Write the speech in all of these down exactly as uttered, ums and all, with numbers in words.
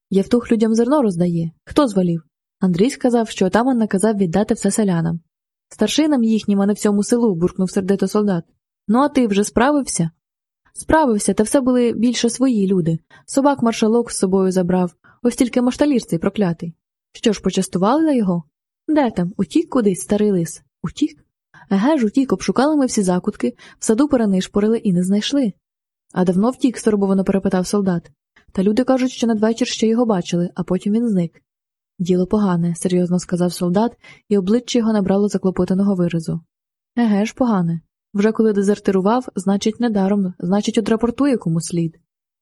Євтух людям зерно роздає. Хто звелів? Андрій сказав, що отаман наказав віддати все селянам. Старшинам їхнім, а не всьому селу, буркнув сердито солдат. Ну а ти вже справився? Справився, та все були більше свої люди. Собак маршалок з собою забрав. Ось тільки машталір цей проклятий. Що ж, почастували на його? Де там? Утік кудись, старий лис? Утік? Еге ж, утік, обшукали ми всі закутки, в саду перенишпорили і не знайшли. А давно втік, стурбовано перепитав солдат. Та люди кажуть, що надвечір ще його бачили, а потім він зник. Діло погане, серйозно сказав солдат, і обличчя його набрало заклопотаного виразу. Еге ж, погане. Вже коли дезертирував, значить недаром, значить одрапортує кому слід.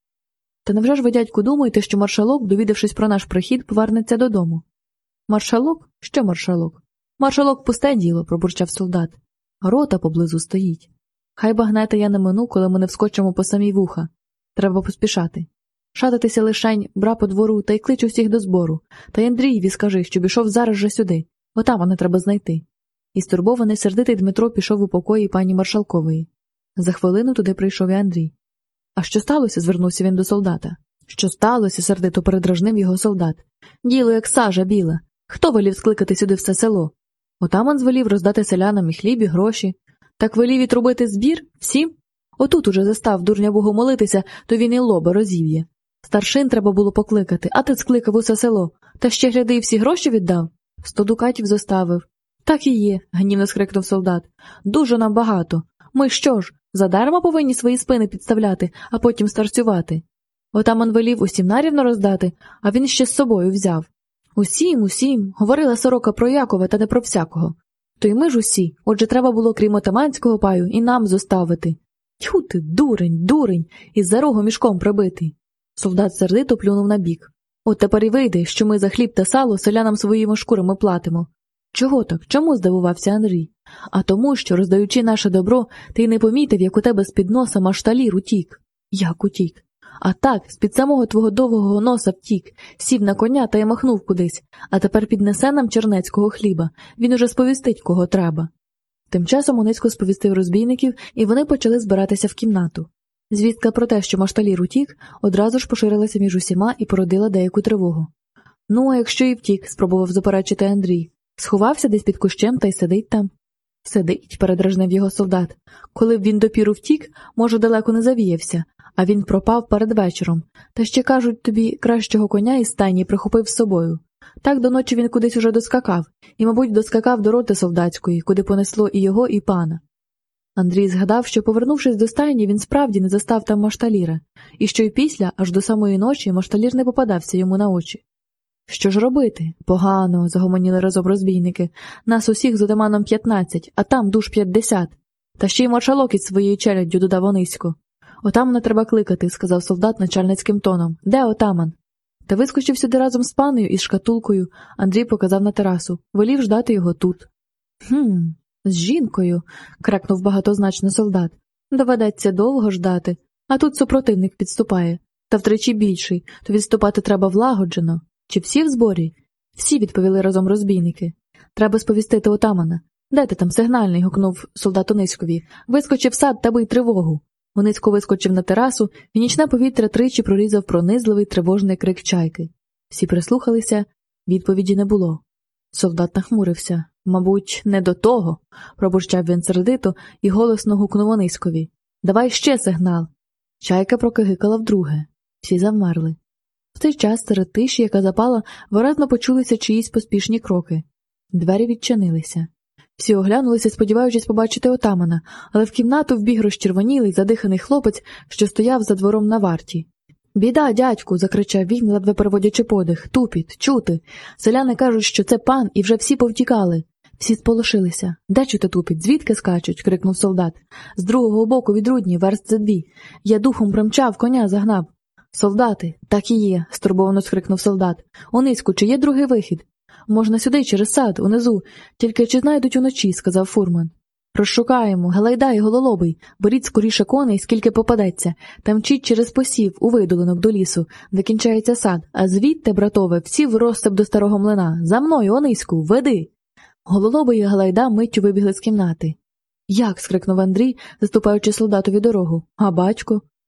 Та невже ж ви, дядьку, думаєте, що маршалок, довідавшись про наш прихід, повернеться додому? Маршалок? Що маршалок? Маршалок пусте діло, пробурчав солдат. Рота поблизу стоїть. Хай багнета я не мину, коли ми не вскочимо по самій вуха. Треба поспішати. Шататися лишень, бра по двору, та й клич усіх до збору. Та й Андрієві скажи, щоб ішов зараз же сюди. Отамана треба знайти. І стурбований сердитий Дмитро пішов у покої пані маршалкової. За хвилину туди прийшов і Андрій. А що сталося? Звернувся він до солдата. Що сталося? Сердито передражнив його солдат. Діло як сажа біла. Хто велів скликати сюди все село? Отаман звелів роздати селянам і хліб, і гроші. Так велів і трубити збір? Всім? Отут уже застав дурня Богу молитися, то він і лоба розів'є. Старшин треба було покликати, а ти скликав усе село. Та ще гляди, і всі гроші віддав? Сто дукатів зоставив. Так і є, гнівно скрикнув солдат. Дуже нам багато. Ми що ж, задарма повинні свої спини підставляти, а потім старцювати? Отаман велів усім нарівно роздати, а він ще з собою взяв. Усім, усім, говорила сорока про Якова та не про всякого. То й ми ж усі, отже треба було, крім отаманського паю, і нам зоставити. Тьху ти, дурень, дурень, із за рогу мішком прибитий. Солдат сердито плюнув набік. От тепер і вийде, що ми за хліб та сало селянам своїми шкурами платимо. Чого так? Чому? Здивувався Андрій. А тому, що, роздаючи наше добро, ти й не помітив, як у тебе з-під носа машталір утік. Як утік? А так, з-під самого твого довгого носа втік, сів на коня та й махнув кудись, а тепер піднесе нам чернецького хліба, він уже сповістить, кого треба. Тим часом Онисько сповістив розбійників, і вони почали збиратися в кімнату. Звістка про те, що машталір утік, одразу ж поширилася між усіма і породила деяку тривогу. Ну, а якщо і втік, спробував заперечити Андрій. Сховався десь під кущем та й сидить там. Сидить, передражнив його солдат. Коли б він допіру втік, може, далеко не завіявся, а він пропав перед вечором. Та ще, кажуть, тобі кращого коня із стайні прихопив з собою. Так до ночі він кудись уже доскакав, і, мабуть, доскакав до роти солдатської, куди понесло і його, і пана. Андрій згадав, що, повернувшись до стайні, він справді не застав там машталіра, і що й після, аж до самої ночі, машталір не попадався йому на очі. Що ж робити? Погано, загомоніли разом розбійники. Нас усіх з отаманом п'ятнадцять, а там душ п'ятдесят. Та ще й маршалок із своєю челяддю, додав Онисько. Отамана треба кликати, сказав солдат начальницьким тоном. Де отаман? Та вискочив сюди разом з паною із шкатулкою. Андрій показав на терасу. Велів ждати його тут. Хм, з жінкою, крикнув багатозначно солдат. Доведеться довго ждати. А тут супротивник підступає. Та втричі більший, то відступати треба влагоджено. Чи всі в зборі? Всі, відповіли разом розбійники. Треба сповістити отамана. Де ти там, сигнальний? Гукнув солдат Ониськові. Вискочив в сад та бий тривогу. Онисько вискочив на терасу, і нічне повітря тричі прорізав пронизливий тривожний крик чайки. Всі прислухалися, відповіді не було. Солдат нахмурився. Мабуть, не до того, пробурчав він сердито і голосно гукнув Ониськові. Давай ще сигнал. Чайка прокигикала вдруге. Всі завмерли. В цей час серед тиші, яка запала, виразно почулися чиїсь поспішні кроки. Двері відчинилися. Всі оглянулися, сподіваючись побачити отамана, але в кімнату вбіг розчервонілий, задиханий хлопець, що стояв за двором на варті. «Біда, дядьку!» – закричав він, ледве переводячи подих. «Тупіт! Чути! Селяни кажуть, що це пан, і вже всі повтікали!» Всі сполошилися. «Де чути тупіт? Звідки скачуть?» – крикнув солдат. «З другого боку від Рудні, верст за дві. Я духом примчав, коня загнав». «Солдати!» «Так і є!» – стурбовано скрикнув солдат. «Ониську, чи є другий вихід?» «Можна сюди, через сад, унизу. Тільки чи знайдуть уночі?» – сказав фурман. «Розшукаємо. Галайдай, гололобий. Беріть скоріше коней, скільки попадеться. Та мчіть через посів, у видолинок до лісу, де кінчається сад. А звідти, братове, всі в розстеп до старого млина. За мною, Ониську, веди!» Гололобий і Галайда миттю вибігли з кімнати. «Як?» – скрикнув Андрій, заступаючи солдатові дорогу. «А батько?»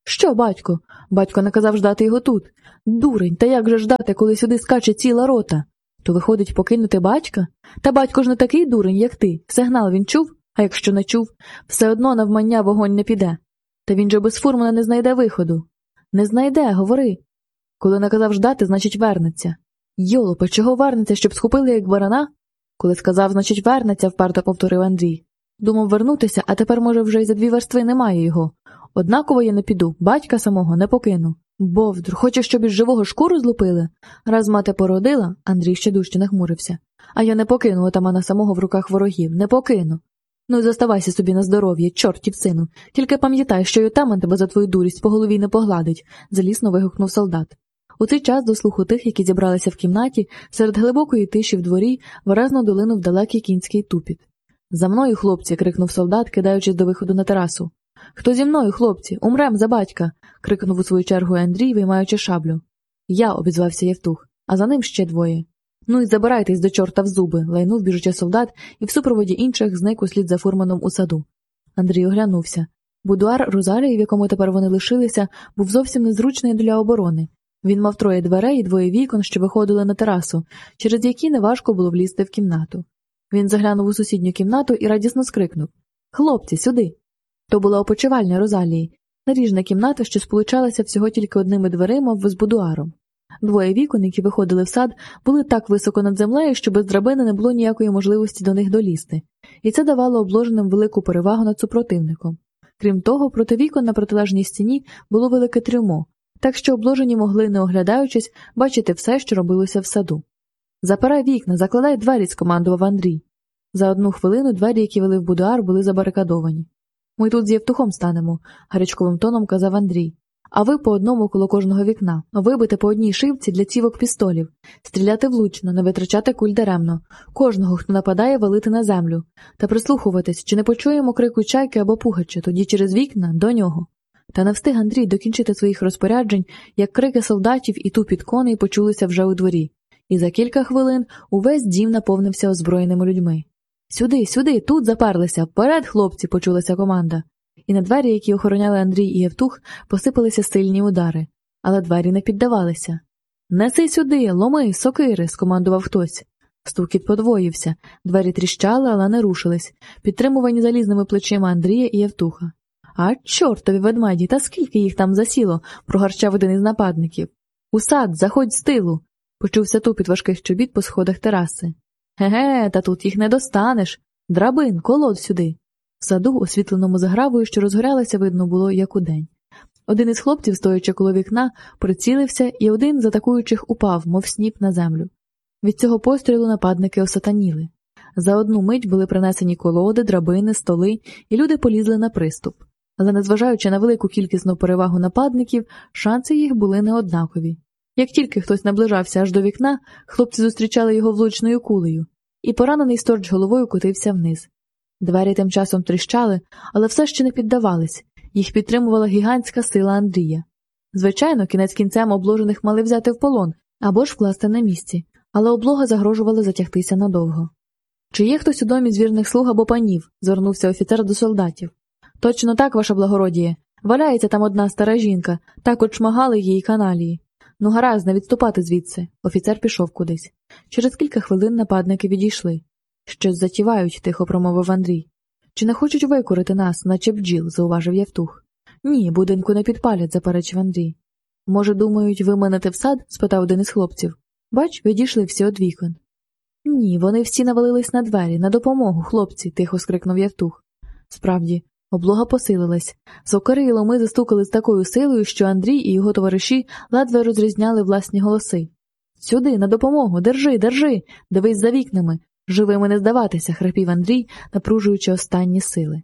Що, батько? Батько наказав ждати його тут. Дурень, та як же ждати, коли сюди скаче ціла рота? То виходить покинути батька? Та батько ж не такий дурень, як ти. Сигнал він чув? А якщо не чув, все одно навмання вогонь не піде. Та він же без фурмана не знайде виходу. Не знайде, говори. Коли наказав ждати, значить вернеться. Йолопе, чого вернеться, щоб схопили як барана? Коли сказав, значить вернеться, вперто повторив Андрій. Думав вернутися, а тепер, може, вже й за дві верстви немає його. Однаково я не піду, батька самого не покину. Бовдур, хочеш, щоб із живого шкуру злупили? Раз мати породила, Андрій ще дужче нахмурився. А я не покину отамана самого в руках ворогів, не покину. Ну й зоставайся собі на здоров'я, чортів сину. Тільки пам'ятай, що й отаман тебе за твою дурість по голові не погладить, залісно вигукнув солдат. У цей час до слуху тих, які зібралися в кімнаті, серед глибокої тиші в дворі виразно долинув далекий кінський тупіт. «За мною, хлопці!» – крикнув солдат, кидаючись до виходу на терасу. «Хто зі мною, хлопці? Умрем за батька!» – крикнув у свою чергу Андрій, виймаючи шаблю. «Я!» – обізвався Євтух, а за ним ще двоє. «Ну й забирайтесь до чорта в зуби!» – лайнув біжучи солдат і в супроводі інших зник услід за фурманом у саду. Андрій оглянувся. Будуар Розалії, в якому тепер вони лишилися, був зовсім незручний для оборони. Він мав троє дверей і двоє вікон, що виходили на терасу, через які неважко було влізти в кімнату. Він заглянув у сусідню кімнату і радісно скрикнув: «Хлопці, сюди!» То була опочивальня Розалії, наріжна кімната, що сполучалася всього тільки одними дверима з будуаром. Двоє вікон, які виходили в сад, були так високо над землею, що без драбини не було ніякої можливості до них долізти, і це давало обложеним велику перевагу над супротивником. Крім того, проти вікон на протилежній стіні було велике трюмо, так що обложені могли, не оглядаючись, бачити все, що робилося в саду. «Запирай вікна, закладай двері», – скомандував Андрій. За одну хвилину двері, які вели в будуар, були забарикадовані. «Ми тут з Євтухом станемо», – гарячковим тоном казав Андрій. «А ви по одному коло кожного вікна, вибити по одній шивці для цівок пістолів, стріляти влучно, не витрачати куль даремно, кожного, хто нападає, валити на землю, та прислухуватись, чи не почуємо крику чайки або пугача, тоді через вікна до нього». Та не встиг Андрій докінчити своїх розпоряджень, як крики солдатів і тупіт коней почулися вже у дворі. І за кілька хвилин увесь дім наповнився озброєними людьми. «Сюди, сюди, тут заперлися! Вперед, хлопці!» – почулася команда. І на двері, які охороняли Андрій і Євтух, посипалися сильні удари. Але двері не піддавалися. «Неси сюди, ломи, сокири!» – скомандував хтось. Стукіт подвоївся, двері тріщали, але не рушились, підтримувані залізними плечима Андрія і Євтуха. «А чортові ведмеді, та скільки їх там засіло!» – прогарчав один із нападників. «У сад, заходь з тилу!» – почувся тупіт важких чобіт по сходах тераси. «Ге-ге, та тут їх не достанеш! Драбин, колод сюди!» В саду, освітленому загравою, що розгорялося, видно було, як удень. Один із хлопців, стоячи коло вікна, прицілився, і один з атакуючих упав, мов сніп, на землю. Від цього пострілу нападники осатаніли. За одну мить були принесені колоди, драбини, столи, і люди полізли на приступ. Але, незважаючи на велику кількісну перевагу нападників, шанси їх були неоднакові. Як тільки хтось наближався аж до вікна, хлопці зустрічали його влучною кулею, і поранений сторч головою котився вниз. Двері тим часом тріщали, але все ще не піддавались, їх підтримувала гігантська сила Андрія. Звичайно, кінець кінцем обложених мали взяти в полон, або ж вкласти на місці, але облога загрожувала затягтися надовго. «Чи є хтось у домі з вірних слуг або панів?» – звернувся офіцер до солдатів. «Точно так, ваше благородіє. Валяється там одна стара жінка, так от шмагали її каналії. Ну гаразд, не відступати звідси». Офіцер пішов кудись. Через кілька хвилин нападники відійшли. «Щось затівають», – тихо промовив Андрій. «Чи не хочуть викурити нас, наче бджіл?» – зауважив Євтух. «Ні, будинку не підпалять», – заперечив Андрій. «Може, думають, виманити в сад?» – спитав один із хлопців. «Бач, відійшли всі од вікон». «Ні, вони всі навалились на двері, на допомогу, хлопці», – тихо скрикнув Євтух. Справді, облога посилилась. Сокири і ломи застукали з такою силою, що Андрій і його товариші ледве розрізняли власні голоси. «Сюди, на допомогу! Держи, держи! Дивись за вікнами! Живими не здаватися!» – хрипів Андрій, напружуючи останні сили.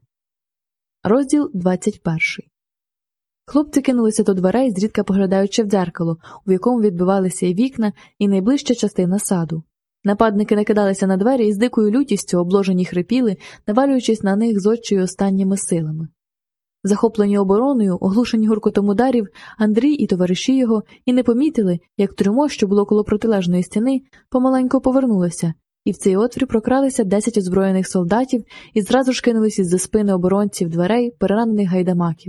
Розділ двадцять перший. Хлопці кинулися до дверей, зрідка поглядаючи в дзеркало, у якому відбивалися і вікна, і найближча частина саду. Нападники накидалися на двері і з дикою лютістю обложені хрипіли, навалюючись на них з отчою останніми силами. Захоплені обороною, оглушені гуркотом ударів, Андрій і товариші його і не помітили, як трюмо, що було коло протилежної стіни, помаленько повернулося, і в цей отвір прокралися десять озброєних солдатів і зразу ж кинулися з-за спини оборонців дверей переранених гайдамаків.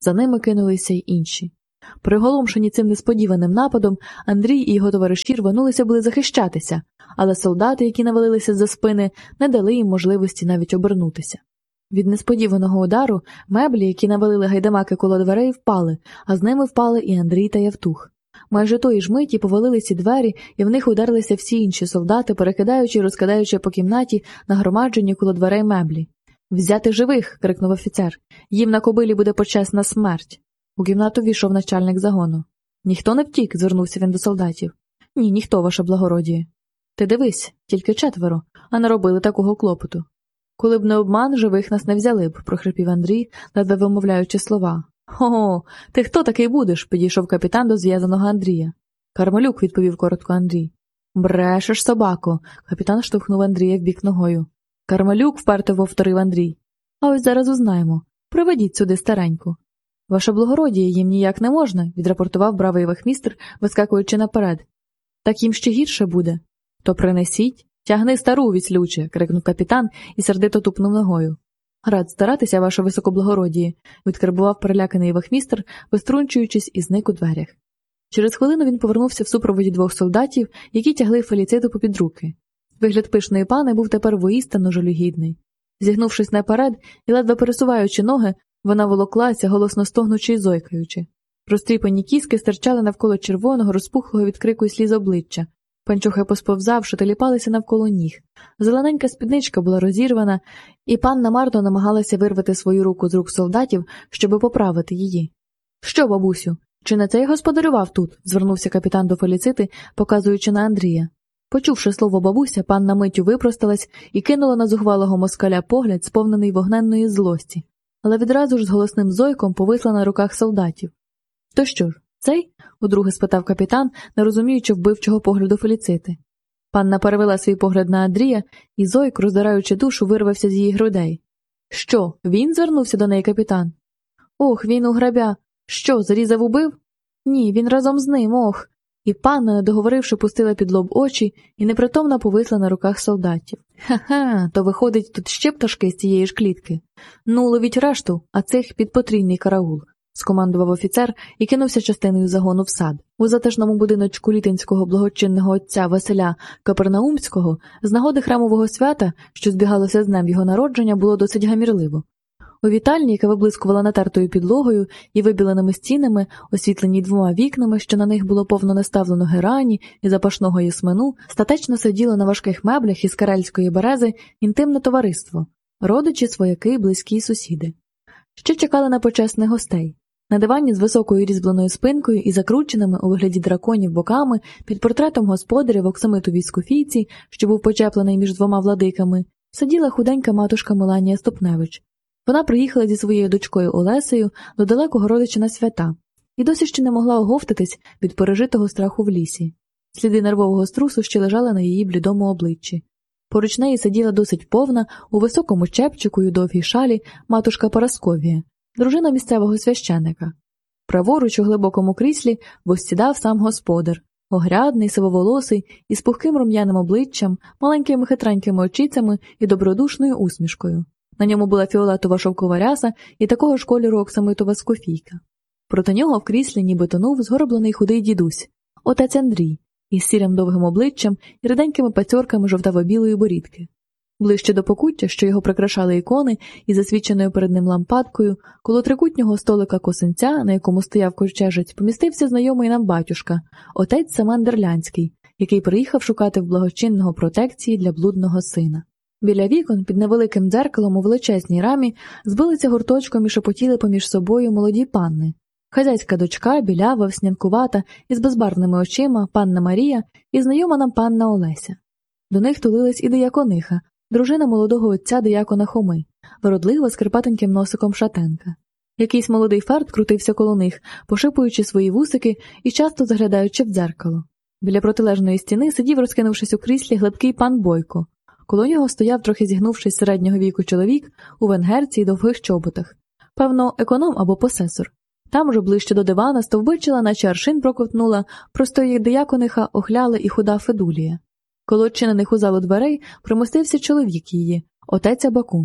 За ними кинулися й інші. Приголомшені цим несподіваним нападом, Андрій і його товариші рванулися були захищатися, але солдати, які навалилися за спини, не дали їм можливості навіть обернутися. Від несподіваного удару меблі, які навалили гайдамаки коло дверей, впали, а з ними впали і Андрій та Явтух. Майже тої ж миті повалилися двері, і в них ударилися всі інші солдати, перекидаючи і розкидаючи по кімнаті нагромаджені коло дверей меблі. «Взяти живих!» – крикнув офіцер. «Їм на кобилі буде почесна смерть!» У кімнату війшов начальник загону. «Ніхто не втік?» – звернувся він до солдатів. «Ні, ніхто, ваше благородіє». «Ти дивись, тільки четверо, а наробили такого клопоту». «Коли б не обман, живих нас не взяли б», – прохрипів Андрій, ледве вимовляючи слова. «Хо-хо, ти хто такий будеш?» – підійшов капітан до зв'язаного Андрія. «Кармелюк», – відповів коротко Андрій. «Брешеш, собако!» – капітан штовхнув Андрія в бік ногою. «Кармелюк», – вперто повторив Андрій. «А ось зараз узнаємо. Приведіть сюди стареньку». «Ваше благородіє, їм ніяк не можна», – відрапортував бравий вахмістр, вискакуючи наперед. «Так їм ще гірше буде». «То принесіть. Тягни стару, віслюче!» – крикнув капітан і сердито тупнув ногою. «Рад старатися, ваше високоблагородіє», – відкарбував переляканий вахмістр, виструнчуючись і зник у дверях. Через хвилину він повернувся в супроводі двох солдатів, які тягли Феліциту попід руки. Вигляд пишної пани був тепер воістину жалюгідний. Зігнувшись наперед і ледве пересуваючи ноги, вона волоклася, голосно стогнучи й зойкаючи. Розтріпані кіски стирчали навколо червоного, розпухлого від крику й сліз обличчя. Панчохи, посповзавши, теліпалися навколо ніг. Зелененька спідничка була розірвана, і панна марно намагалася вирвати свою руку з рук солдатів, щоби поправити її. «Що, бабусю, чи не цей господарював тут?» – звернувся капітан до Феліцити, показуючи на Андрія. Почувши слово бабуся, панна миттю випросталась і кинула на зухвалого москаля погляд, сповнений вогненної злості, але відразу ж з голосним зойком повисла на руках солдатів. «То що ж, цей?» – удруге спитав капітан, не розуміючи вбивчого погляду Феліцити. Панна перевела свій погляд на Андрія, і зойк, роздираючи душу, вирвався з її грудей. «Що, він?» – звернувся до неї капітан. «Ох, він у грабя! Що, зарізав убив?» «Ні, він разом з ним, ох!» І панна, не договоривши, пустила під лоб очі і непритомно повисла на руках солдатів. «Ха-ха, то виходить тут ще пташки з цієї ж клітки. Ну, ловіть решту, а цих під потрійний караул», – скомандував офіцер і кинувся частиною загону в сад. У затишному будиночку літинського благочинного отця Василя Капернаумського з нагоди храмового свята, що збігалося з днем його народження, було досить гамірливо. У вітальні, яка виблискувала натертою підлогою і вибіленими стінами, освітленій двома вікнами, що на них було повно наставлено герані і запашного ясмину, статечно сиділо на важких меблях із карельської берези інтимне товариство, родичі, свояки, близькі сусіди. Ще чекали на почесних гостей. На дивані з високою різьбленою спинкою і закрученими у вигляді драконів боками під портретом господаря в оксамитовій скуфійці, що був почеплений між двома владиками, сиділа худенька матушка Меланія Ступневич. Вона приїхала зі своєю дочкою Олесею до далекого родича на свята і досі ще не могла оговтатись від пережитого страху в лісі. Сліди нервового струсу ще лежали на її блідому обличчі. Поруч неї сиділа досить повна, у високому чепчику й у довгій шалі матушка Парасковія, дружина місцевого священика. Праворуч у глибокому кріслі восідав сам господар, огрядний, сивоволосий, із пухким рум'яним обличчям, маленькими хитренькими очицями і добродушною усмішкою. На ньому була фіолетова шовкова ряса і такого ж кольору оксамитова скуфійка. Проти нього в кріслі ніби тонув згорблений худий дідусь, отець Андрій, із сірим довгим обличчям і ріденькими пацьорками жовтаво-білої борідки. Ближче до покуття, що його прикрашали ікони і засвіченою перед ним лампадкою, коло трикутнього столика косинця, на якому стояв ковчежець, помістився знайомий нам батюшка, отець Семен Дерлянський, який приїхав шукати в благочинного протекції для блудного сина. Біля вікон, під невеликим дзеркалом у величезній рамі, збилися гурточком і шепотіли поміж собою молоді панни. Хазяйська дочка, білява, вснянкувата, із безбарвними очима, панна Марія і знайома нам панна Олеся. До них тулилась і диякониха, дружина молодого отця диякона Хоми, вродлива з кирпатеньким носиком шатенка. Якийсь молодий ферд крутився коло них, пошипуючи свої вусики і часто заглядаючи в дзеркало. Біля протилежної стіни сидів, розкинувшись у кріслі, глибкий пан Бойко. Коло нього стояв, трохи зігнувшись середнього віку чоловік у венгерці й довгих чоботах. Певно, економ або посесор. Там же, ближче до дивана, стовбичила, наче аршин проковтнула, просто їх диякониха охляла і худа Федулія. Коло відчинених у залу дверей примостився чоловік її, отець Абакум.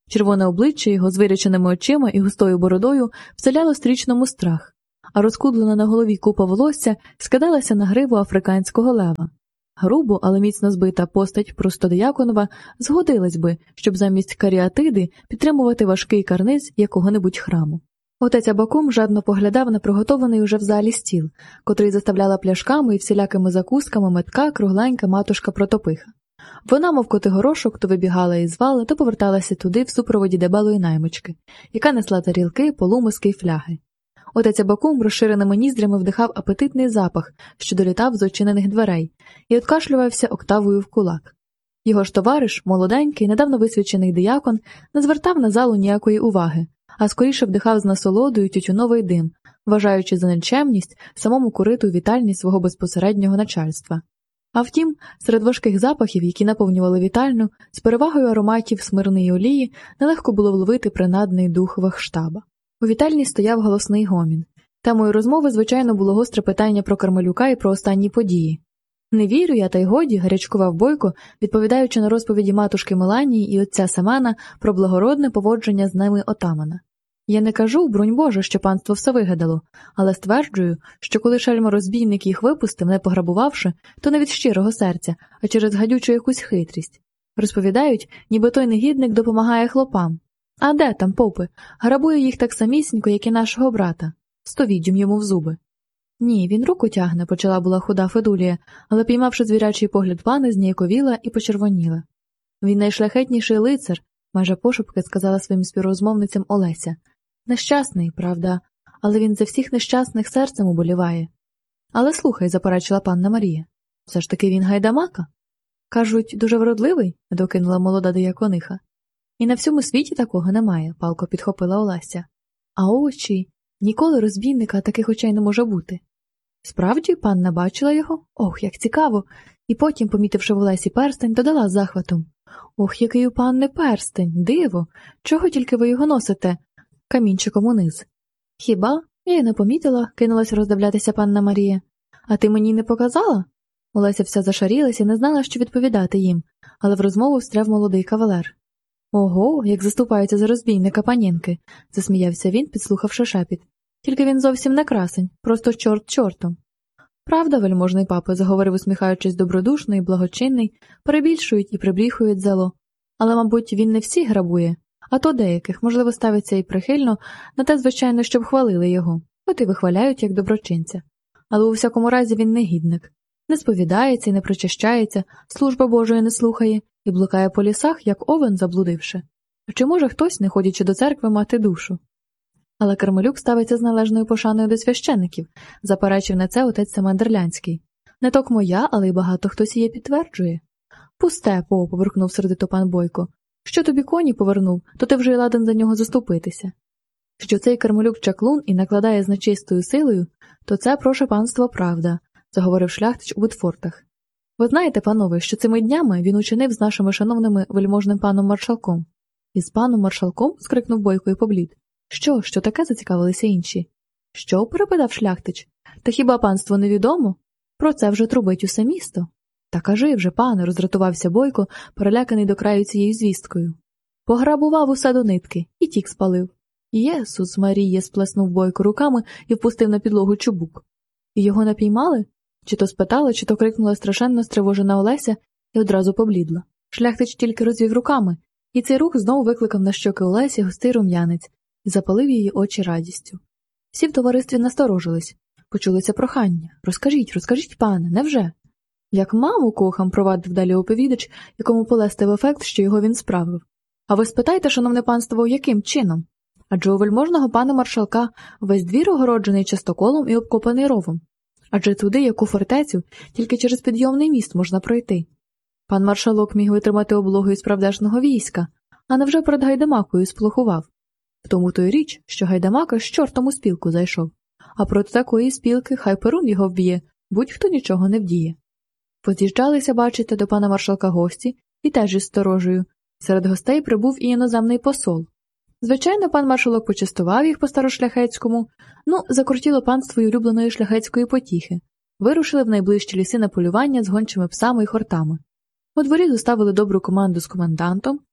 Червоне обличчя його з виряченими очима і густою бородою вселяло стрічному страх, а розкудлена на голові купа волосся скидалася на гриву африканського лева. Грубо, але міцно збита постать простодияконова згодилась би, щоб замість каріатиди підтримувати важкий карниз якого-небудь храму. Отець Абакум жадно поглядав на приготований уже в залі стіл, котрий заставляла пляшками і всілякими закусками метка кругленька матушка Протопиха. Вона, мов котигорошок, то вибігала із вала, то поверталася туди в супроводі дебелої наймички, яка несла тарілки, полумиски й фляги. Отець Абакум розширеними ніздрями вдихав апетитний запах, що долітав з очинених дверей, і откашлювався октавою в кулак. Його ж товариш, молоденький, недавно висвячений диякон, не звертав на залу ніякої уваги, а скоріше вдихав з насолодою тютюновий дим, вважаючи за нечемність самому курити у вітальні свого безпосереднього начальства. А втім, серед важких запахів, які наповнювали вітальню, з перевагою ароматів смирної олії нелегко було вловити принадний дух вахштаба. У вітальні стояв голосний гомін. Темою розмови, звичайно, було гостре питання про Кармелюка і про останні події. «Не вірю я, та й годі», – гарячкував Бойко, відповідаючи на розповіді матушки Меланії і отця Семена про благородне поводження з ними отамана. «Я не кажу, бронь Боже, що панство все вигадало, але стверджую, що коли шельма-розбійник їх випустив, не пограбувавши, то не від щирого серця, а через гадючу якусь хитрість. Розповідають, ніби той негідник допомагає хлопам. А де там, попи? Грабує їх так самісінько, як і нашого брата. Стовіддю йому в зуби». «Ні, він руку тягне», – почала була худа Федулія, але, піймавши звірячий погляд пани, зніяковіла і почервоніла. «Він найшляхетніший лицар», – майже пошепки сказала своїм співрозмовницям Олеся. «Нещасний, правда, але він за всіх нещасних серцем уболіває». «Але слухай», – заперечила панна Марія, – «все ж таки він гайдамака?» «Кажуть, дуже вродливий», – докинула молода диякониха. «І на всьому світі такого немає», – палко підхопила Олеся. «А очі? Ніколи розбійника таких очей не може бути». «Справді, панна бачила його? Ох, як цікаво!» І потім, помітивши в Олесі перстень, додала з захватом. «Ох, який у панни перстень! Диво! Чого тільки ви його носите камінчиком униз?» «Хіба? Я й не помітила», – кинулась роздивлятися панна Марія. «А ти мені не показала?» Олеся вся зашарілася, не знала, що відповідати їм, але в розмову встряв молодий кавалер. «Ого, як заступаються за розбійника панінки», – засміявся він, підслухавши шепіт. «Тільки він зовсім не красень, просто чорт чортом». «Правда, вельможний папе», – заговорив, усміхаючись добродушний, благочинний, перебільшують і прибріхують зело. «Але, мабуть, він не всі грабує, а то деяких, можливо, ставиться і прихильно, на те, звичайно, щоб хвалили його, от і вихваляють як доброчинця. Але у всякому разі він негідник. Не сповідається і не причащається, служба Божої не слухає і блукає по лісах, як овен заблудивши. А чи може хтось, не ходячи до церкви, мати душу?» «Але Кармелюк ставиться з належною пошаною до священиків», – заперечив на це отець Семен Дерлянський. «Не ток моя, але й багато хтось її підтверджує». «Пусте, по», – побуркнув сердито пан Бойко. «Що тобі коні повернув, то ти вже й ладен за нього заступитися». Що цей Кармелюк чаклун і накладає з нечистою силою, то це, проше панство, правда, – заговорив шляхтич у Бетфортах. «Ви знаєте, панове, що цими днями він учинив з нашими шановними вельможним паном маршалком». «Із паном маршалком?» – скрикнув Бойко і поблід. «Що, що таке?» – зацікавилися інші. «Що?» – перепитав шляхтич. «Та хіба панство невідомо? Про це вже трубить усе місто». «Та кажи вже, пане», – роздратувався Бойко, переляканий до краю цією звісткою. «Пограбував усе до нитки і тік спалив». «Єсус Маріє!» – сплеснув Бойко руками і впустив на підлогу чубук. «І його напіймали?» Чи то спитала, чи то крикнула страшенно стривожена Олеся і одразу поблідла. Шляхтич тільки розвів руками, і цей рух знову викликав на щоки Олесі густий рум'янець і запалив її очі радістю. Всі в товаристві насторожились. Почулися прохання. «Розкажіть, розкажіть, пане, невже?» «Як маму кохам», – провадив далі оповідач, якому полестив ефект, що його він справив. «А ви спитайте, шановне панство, яким чином? Адже у вельможного пана маршалка весь двір огороджений частоколом і обкопаний ровом. Адже туди, як у фортецю, тільки через підйомний міст можна пройти. Пан маршалок міг витримати облогу із правдешного війська, а невже перед гайдамакою сплохував? В тому то й річ, що гайдамака з чортом у спілку зайшов, а проти такої спілки хай перун його вб'є, будь-хто нічого не вдіє». Поз'їжджалися, бачите, до пана маршалка гості, і теж із сторожею. Серед гостей прибув і іноземний посол. Звичайно, пан маршалок почастував їх по-старошляхетському, ну, закрутіло панство й улюбленої шляхетської потіхи. Вирушили в найближчі ліси на полювання з гончими псами й хортами. У дворі зоставили добру команду з комендантом,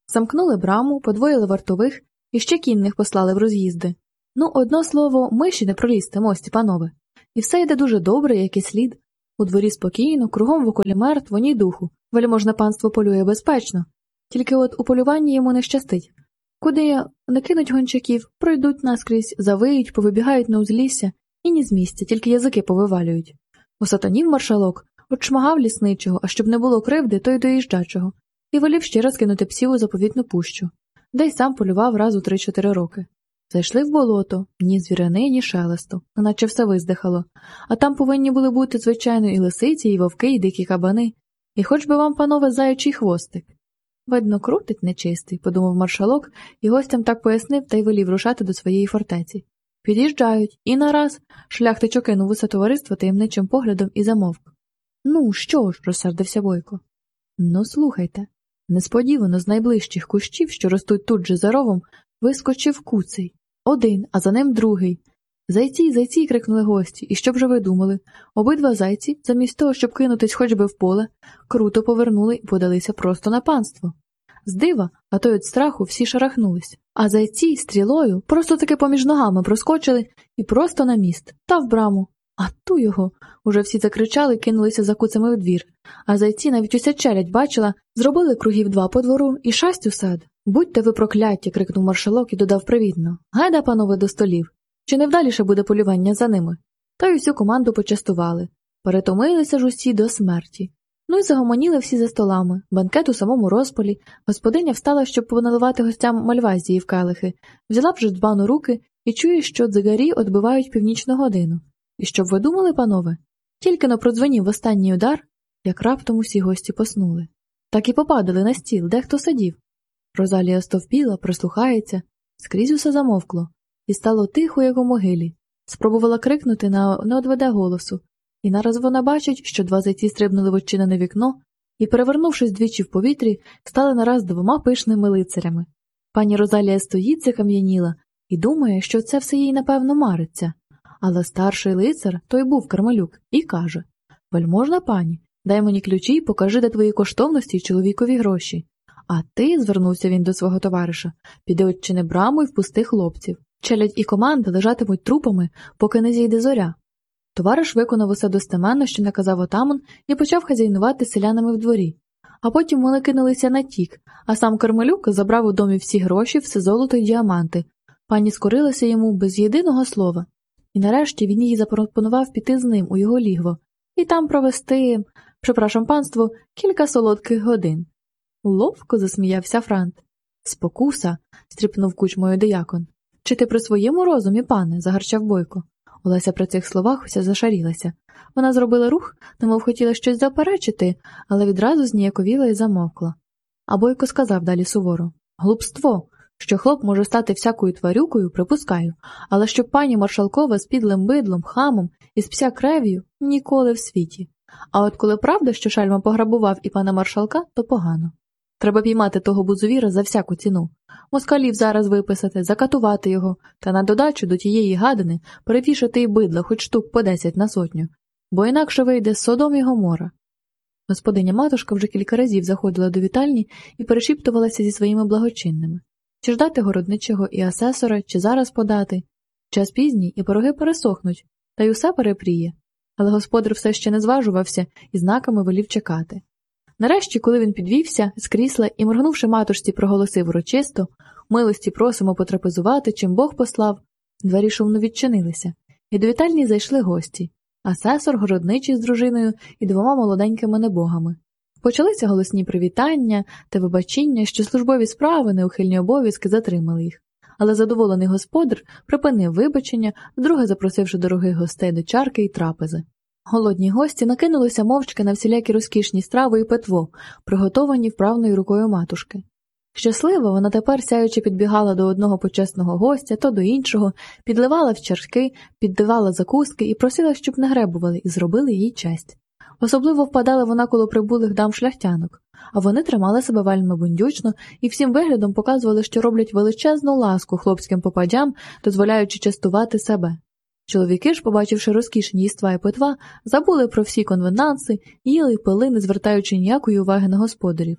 Замкнули браму, подвоїли вартових і ще кінних послали в роз'їзди. Ну, одно слово, миші не пролізти, мості, панове. І все йде дуже добре, як і слід. У дворі спокійно, кругом в околі мертво, ні духу. Вельможне панство полює безпечно. Тільки от у полюванні йому не щастить. Куди не кинуть гончаків, пройдуть наскрізь, завиють, повибігають на узлісся і ні з місця, тільки язики повивалюють. Осатанів маршалок, отшмагав лісничого, а щоб не було кривди, то й доїжджачого, і волів ще раз кинути псів у заповітну пущу, де й сам полював раз у три-чотири роки. Зайшли в болото, ні звірини, ні шелесту, наче все виздихало, а там повинні були бути, звичайно, і лисиці, і вовки, і дикі кабани, і хоч би вам, панове, заячий хвостик. Видно, крутить нечистий, подумав маршалок, і гостям так пояснив та й велів рушати до своєї фортеці. Під'їжджають, і нараз шляхтич окинув усе товариство таємничим поглядом і замовк. Ну, що ж, розсердився Бойко. Ну, слухайте. Несподівано з найближчих кущів, що ростуть тут же за ровом, вискочив куций. Один, а за ним другий. Зайці, зайці, крикнули гості, і що б же ви думали? Обидва зайці, замість того, щоб кинутись хоч би в поле, круто повернули і подалися просто на панство. З дива, а то й від страху, всі шарахнулись. А зайці стрілою просто таки поміж ногами проскочили і просто на міст, та в браму. А ту його! Уже всі закричали і кинулися за куцями в двір. А зайці, навіть уся челядь бачила, зробили кругів два по двору і шасть у сад. «Будьте ви прокляті!» – крикнув маршалок і додав привітно. «Гайда, панове, до столів! Чи не вдаліше буде полювання за ними?» Та й усю команду почастували. Перетомилися ж усі до смерті. Ну й загомоніли всі за столами, банкет у самому розпалі. Господиня встала, щоб поналивати гостям мальвазії в келихи, взяла вже дбану руки і чує, що дзигарі odбивають північну годину. І щоб ви думали, панове? Тільки-но продзвонів останній удар, як раптом усі гості поснули. Так і попадали на стіл, дехто сидів. Розалія стовпіла, прислухається, скрізь усе замовкло. І стало тихо, як у могилі. Спробувала крикнути, на не одведе голосу. І нараз вона бачить, що два зайці стрибнули в відчинене вікно і, перевернувшись двічі в повітрі, стали нараз двома пишними лицарями. Пані Розалія стоїть, закам'яніла, і думає, що це все їй, напевно, мариться. Але старший лицар, той був Кармелюк, і каже: «Вельможна пані, дай мені ключі й покажи, де твої коштовності й чоловікові гроші. А ти, — звернувся він до свого товариша, — піди відчини браму й впусти хлопців. Челядь і команда лежатимуть трупами, поки не зійде зоря». Товариш виконав усе достеменно, що наказав отаман, і почав хазяйнувати селянами в дворі. А потім вони кинулися на тік, а сам Кармелюк забрав у домі всі гроші, все золото й діаманти. Пані скорилася йому без єдиного слова. І нарешті він їй запропонував піти з ним у його лігво і там провести, припрашам панство, кілька солодких годин. Ловко засміявся Франт. «Спокуса!» – стріпнув кучмою диякон. «Чи ти при своєму розумі, пане?» – загарчав Бойко. Олеся при цих словах уся зашарілася. Вона зробила рух, немов хотіла щось заперечити, але відразу зніяковіла і замовкла. А Бойко сказав далі суворо: «Глупство! Що хлоп може стати всякою тварюкою, припускаю, але щоб пані Маршалкова з підлим бидлом, хамом і з пся крев'ю – ніколи в світі. А от коли правда, що шальма пограбував і пана Маршалка, то погано. Треба піймати того бузувіра за всяку ціну. Москалів зараз виписати, закатувати його, та на додачу до тієї гадини перевішати й бидла хоч штук по десять на сотню, бо інакше вийде Содом і Гомора». Господиня-матушка вже кілька разів заходила до вітальні і перешіптувалася зі своїми благочинними. Чи ждати городничого і асесора, чи зараз подати? Час пізній, і пироги пересохнуть, та й усе перепріє. Але господар все ще не зважувався і знаками велів чекати. Нарешті, коли він підвівся з крісла і, моргнувши матушці, проголосив урочисто: «Милості просимо потрапезувати, чим Бог послав», двері шумно відчинилися, і до вітальні зайшли гості – асесор, городничий з дружиною і двома молоденькими небогами. Почалися голосні привітання та вибачіння, що службові справи, неухильні обов'язки затримали їх. Але задоволений господар припинив вибачення, вдруге запросивши дорогих гостей до чарки і трапези. Голодні гості накинулися мовчки на всілякі розкішні страви і питво, приготовані вправною рукою матушки. Щаслива, вона тепер сяючи підбігала до одного почесного гостя, то до іншого, підливала в чарки, піддавала закуски і просила, щоб не гребували і зробили їй честь. Особливо впадала вона коло прибулих дам-шляхтянок, а вони тримали себе вельми бундючно і всім виглядом показували, що роблять величезну ласку хлопським попадям, дозволяючи частувати себе. Чоловіки ж, побачивши розкішні їства і питва, забули про всі конвенанси, їли й пили, не звертаючи ніякої уваги на господарів.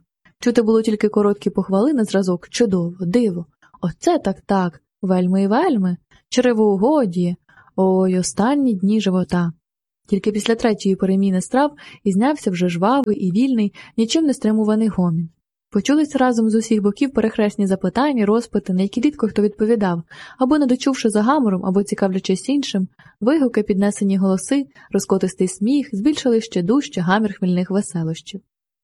Чути було тільки короткі похвали на зразок «чудово», «диво», «оце так-так», «вельми і вельми», «черевоугодіє», «ой, останні дні живота». Тільки після третьої переміни страв ізнявся вже жвавий і вільний, нічим не стримуваний гомін. Почулись разом з усіх боків перехресні запитання, розпити, на які рідко хто відповідав, або, не дочувши за гамором, або цікавлячись іншим, вигуки, піднесені голоси, розкотистий сміх збільшили ще дужче гамір хмільних веселощів.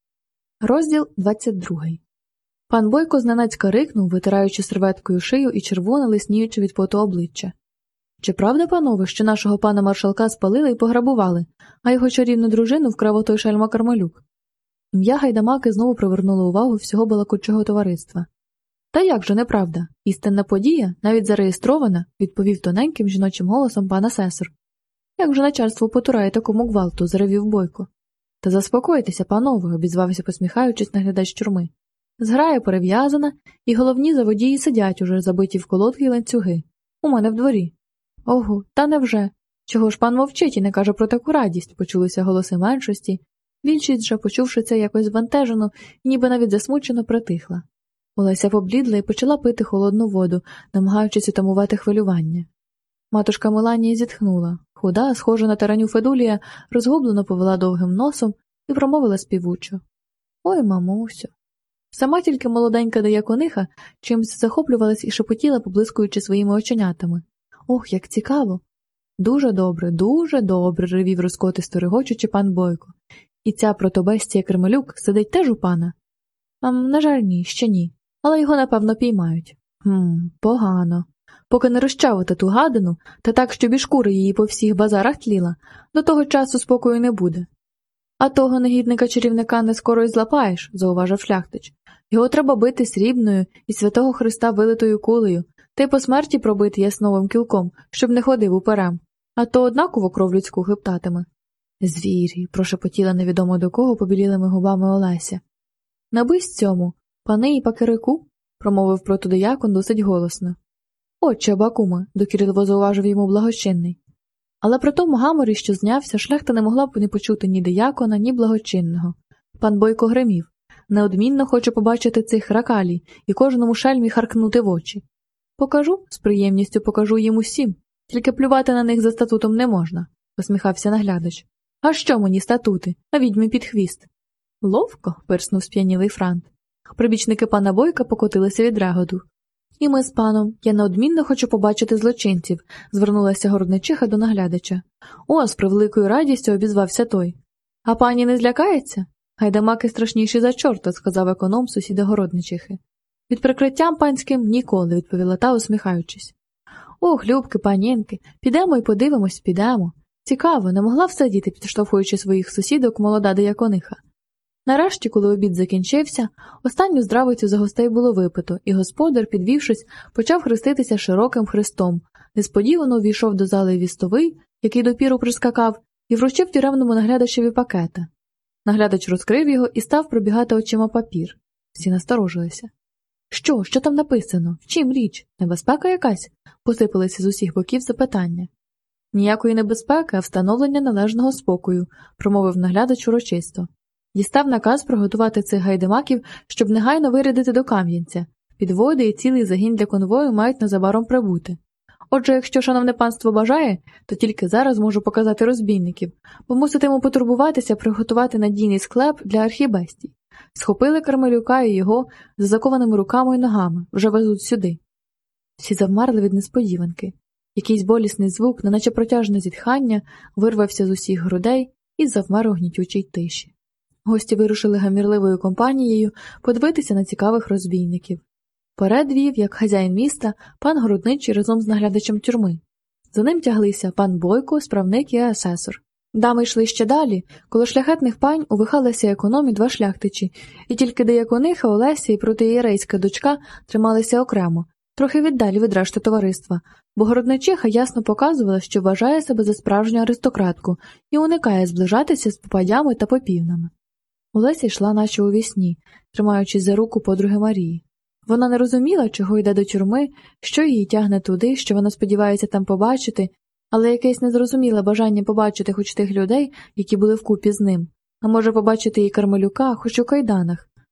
Розділ двадцять другий. Пан Бойко зненацька рикнув, витираючи серветкою шию і червоне, лисніючи від поту обличчя. «Чи правда, панове, що нашого пана маршалка спалили і пограбували, а його чарівну дружину вкрав отой шельма Кармелюк?» Ім'я Гайдамаки знову привернуло увагу всього балакучого товариства. «Та як же неправда? Істинна подія, навіть зареєстрована», – відповів тоненьким жіночим голосом пан асесор. «Як же начальство потурає такому гвалту?» – заревів Бойко. «Та заспокойтеся, панове», – обізвався, посміхаючись, наглядач тюрми. «Зграя перев'язана, і головні заводії сидять уже, забиті в колодки й ланцюги. У мене в дворі». «Ого, та невже? Чого ж пан мовчить і не каже про таку радість?» – почулися голоси меншості. Більшість же, почувши це якось звантажено і ніби навіть засмучено, притихла. Олеся поблідла і почала пити холодну воду, намагаючись утамувати хвилювання. Матушка Меланія зітхнула. Худа, схожа на тараню Федулія, розгублено повела довгим носом і промовила співучо. «Ой, мамусю». Сама тільки молоденька диякониха чимсь захоплювалась і шепотіла, поблискуючи своїми оченятами. «Ох, як цікаво!» «Дуже добре, дуже добре», – ревів розкотисто регочучи пан Бойко. «І ця протобестія Кармелюк сидить теж у пана?» «Ам, на жаль, ні, ще ні. Але його, напевно, піймають». «Хм, погано. Поки не розчавити ту гадину, та так, щоб і шкура її по всіх базарах тліла, до того часу спокою не буде». «А того негідника-чарівника не скоро й злапаєш», – зауважив шляхтич. «Його треба бити срібною і святого Христа вилитою кулею, та й по смерті пробити ясновим кілком, щоб не ходив уперем, а то однаково кров людську хиптатиме». «Звірі», – прошепотіла невідомо до кого побілілими губами Олеся. «Набись цьому, пани і пакирику», – промовив протодиякон досить голосно. «Отче, Абакуме», – докірливо зауважив йому благочинний. Але при тому гаморі, що знявся, шляхта не могла б не почути ні диякона, ні благочинного. Пан Бойко гримів. «Неодмінно хочу побачити цих ракалій і кожному шельмі харкнути в очі. Покажу, з приємністю покажу їм усім, тільки плювати на них за статутом не можна», – посміхався наглядач. «А що мені статути? А відьмі під хвіст». «Ловко», – пирснув сп'янілий Франт. Прибічники пана Бойка покотилися від реготу. «І ми з паном. Я неодмінно хочу побачити злочинців», – звернулася городничиха до наглядача. «О, з превеликою радістю», – обізвався той. «А пані не злякається?» «Гайдамаки страшніші за чорта», – сказав економ сусіда городничихи. «Під прикриттям панським ніколи», – відповіла та, усміхаючись. «Ох, любки, панінки, підемо і подивимось, підемо. Цікаво, не могла всидіти, підштовхуючи своїх сусідок, молода диякониха». Нарешті, коли обід закінчився, останню здравицю за гостей було випито, і господар, підвівшись, почав хреститися широким хрестом. Несподівано увійшов до зали вістовий, який допіру прискакав, і вручив тюремному наглядачеві пакета. Наглядач розкрив його і став пробігати очима папір. Всі насторожилися. «Що? Що там написано? В чим річ? Небезпека якась?» – посипалися з усіх боків запитання. «Ніякої небезпеки, а встановлення належного спокою», – промовив наглядач урочисто. Дістав наказ приготувати цих гайдамаків, щоб негайно вирядити до Кам'янця. Підводи і цілий загін для конвою мають незабаром прибути. Отже, якщо шановне панство бажає, то тільки зараз можу показати розбійників, бо муситиму потурбуватися приготувати надійний склеп для архібестій. Схопили Кармелюка і його з закованими руками і ногами, вже везуть сюди». Всі завмерли від несподіванки. Якийсь болісний звук, неначе протяжне зітхання, вирвався з усіх грудей і завмер у гнітючій тиші. Гості вирушили гамірливою компанією подивитися на цікавих розбійників. Перед вів, як хазяїн міста, пан Городничий разом з наглядачем тюрми. За ним тяглися пан Бойко, справник і асесор. Дами йшли ще далі, коло шляхетних пань увихалися економ і два шляхтичі, і тільки диякониха Олеся і протиєрейська дочка трималися окремо, трохи віддалі від решти товариства, бо городничиха ясно показувала, що вважає себе за справжню аристократку і уникає зближатися з попадями та попівнами. Олеся йшла наче у вісні, тримаючись за руку подруги Марії. Вона не розуміла, чого йде до тюрми, що її тягне туди, що вона сподівається там побачити, але якесь незрозуміле бажання побачити хоч тих людей, які були вкупі з ним, а може побачити і Кармелюка, хоч у кайданах,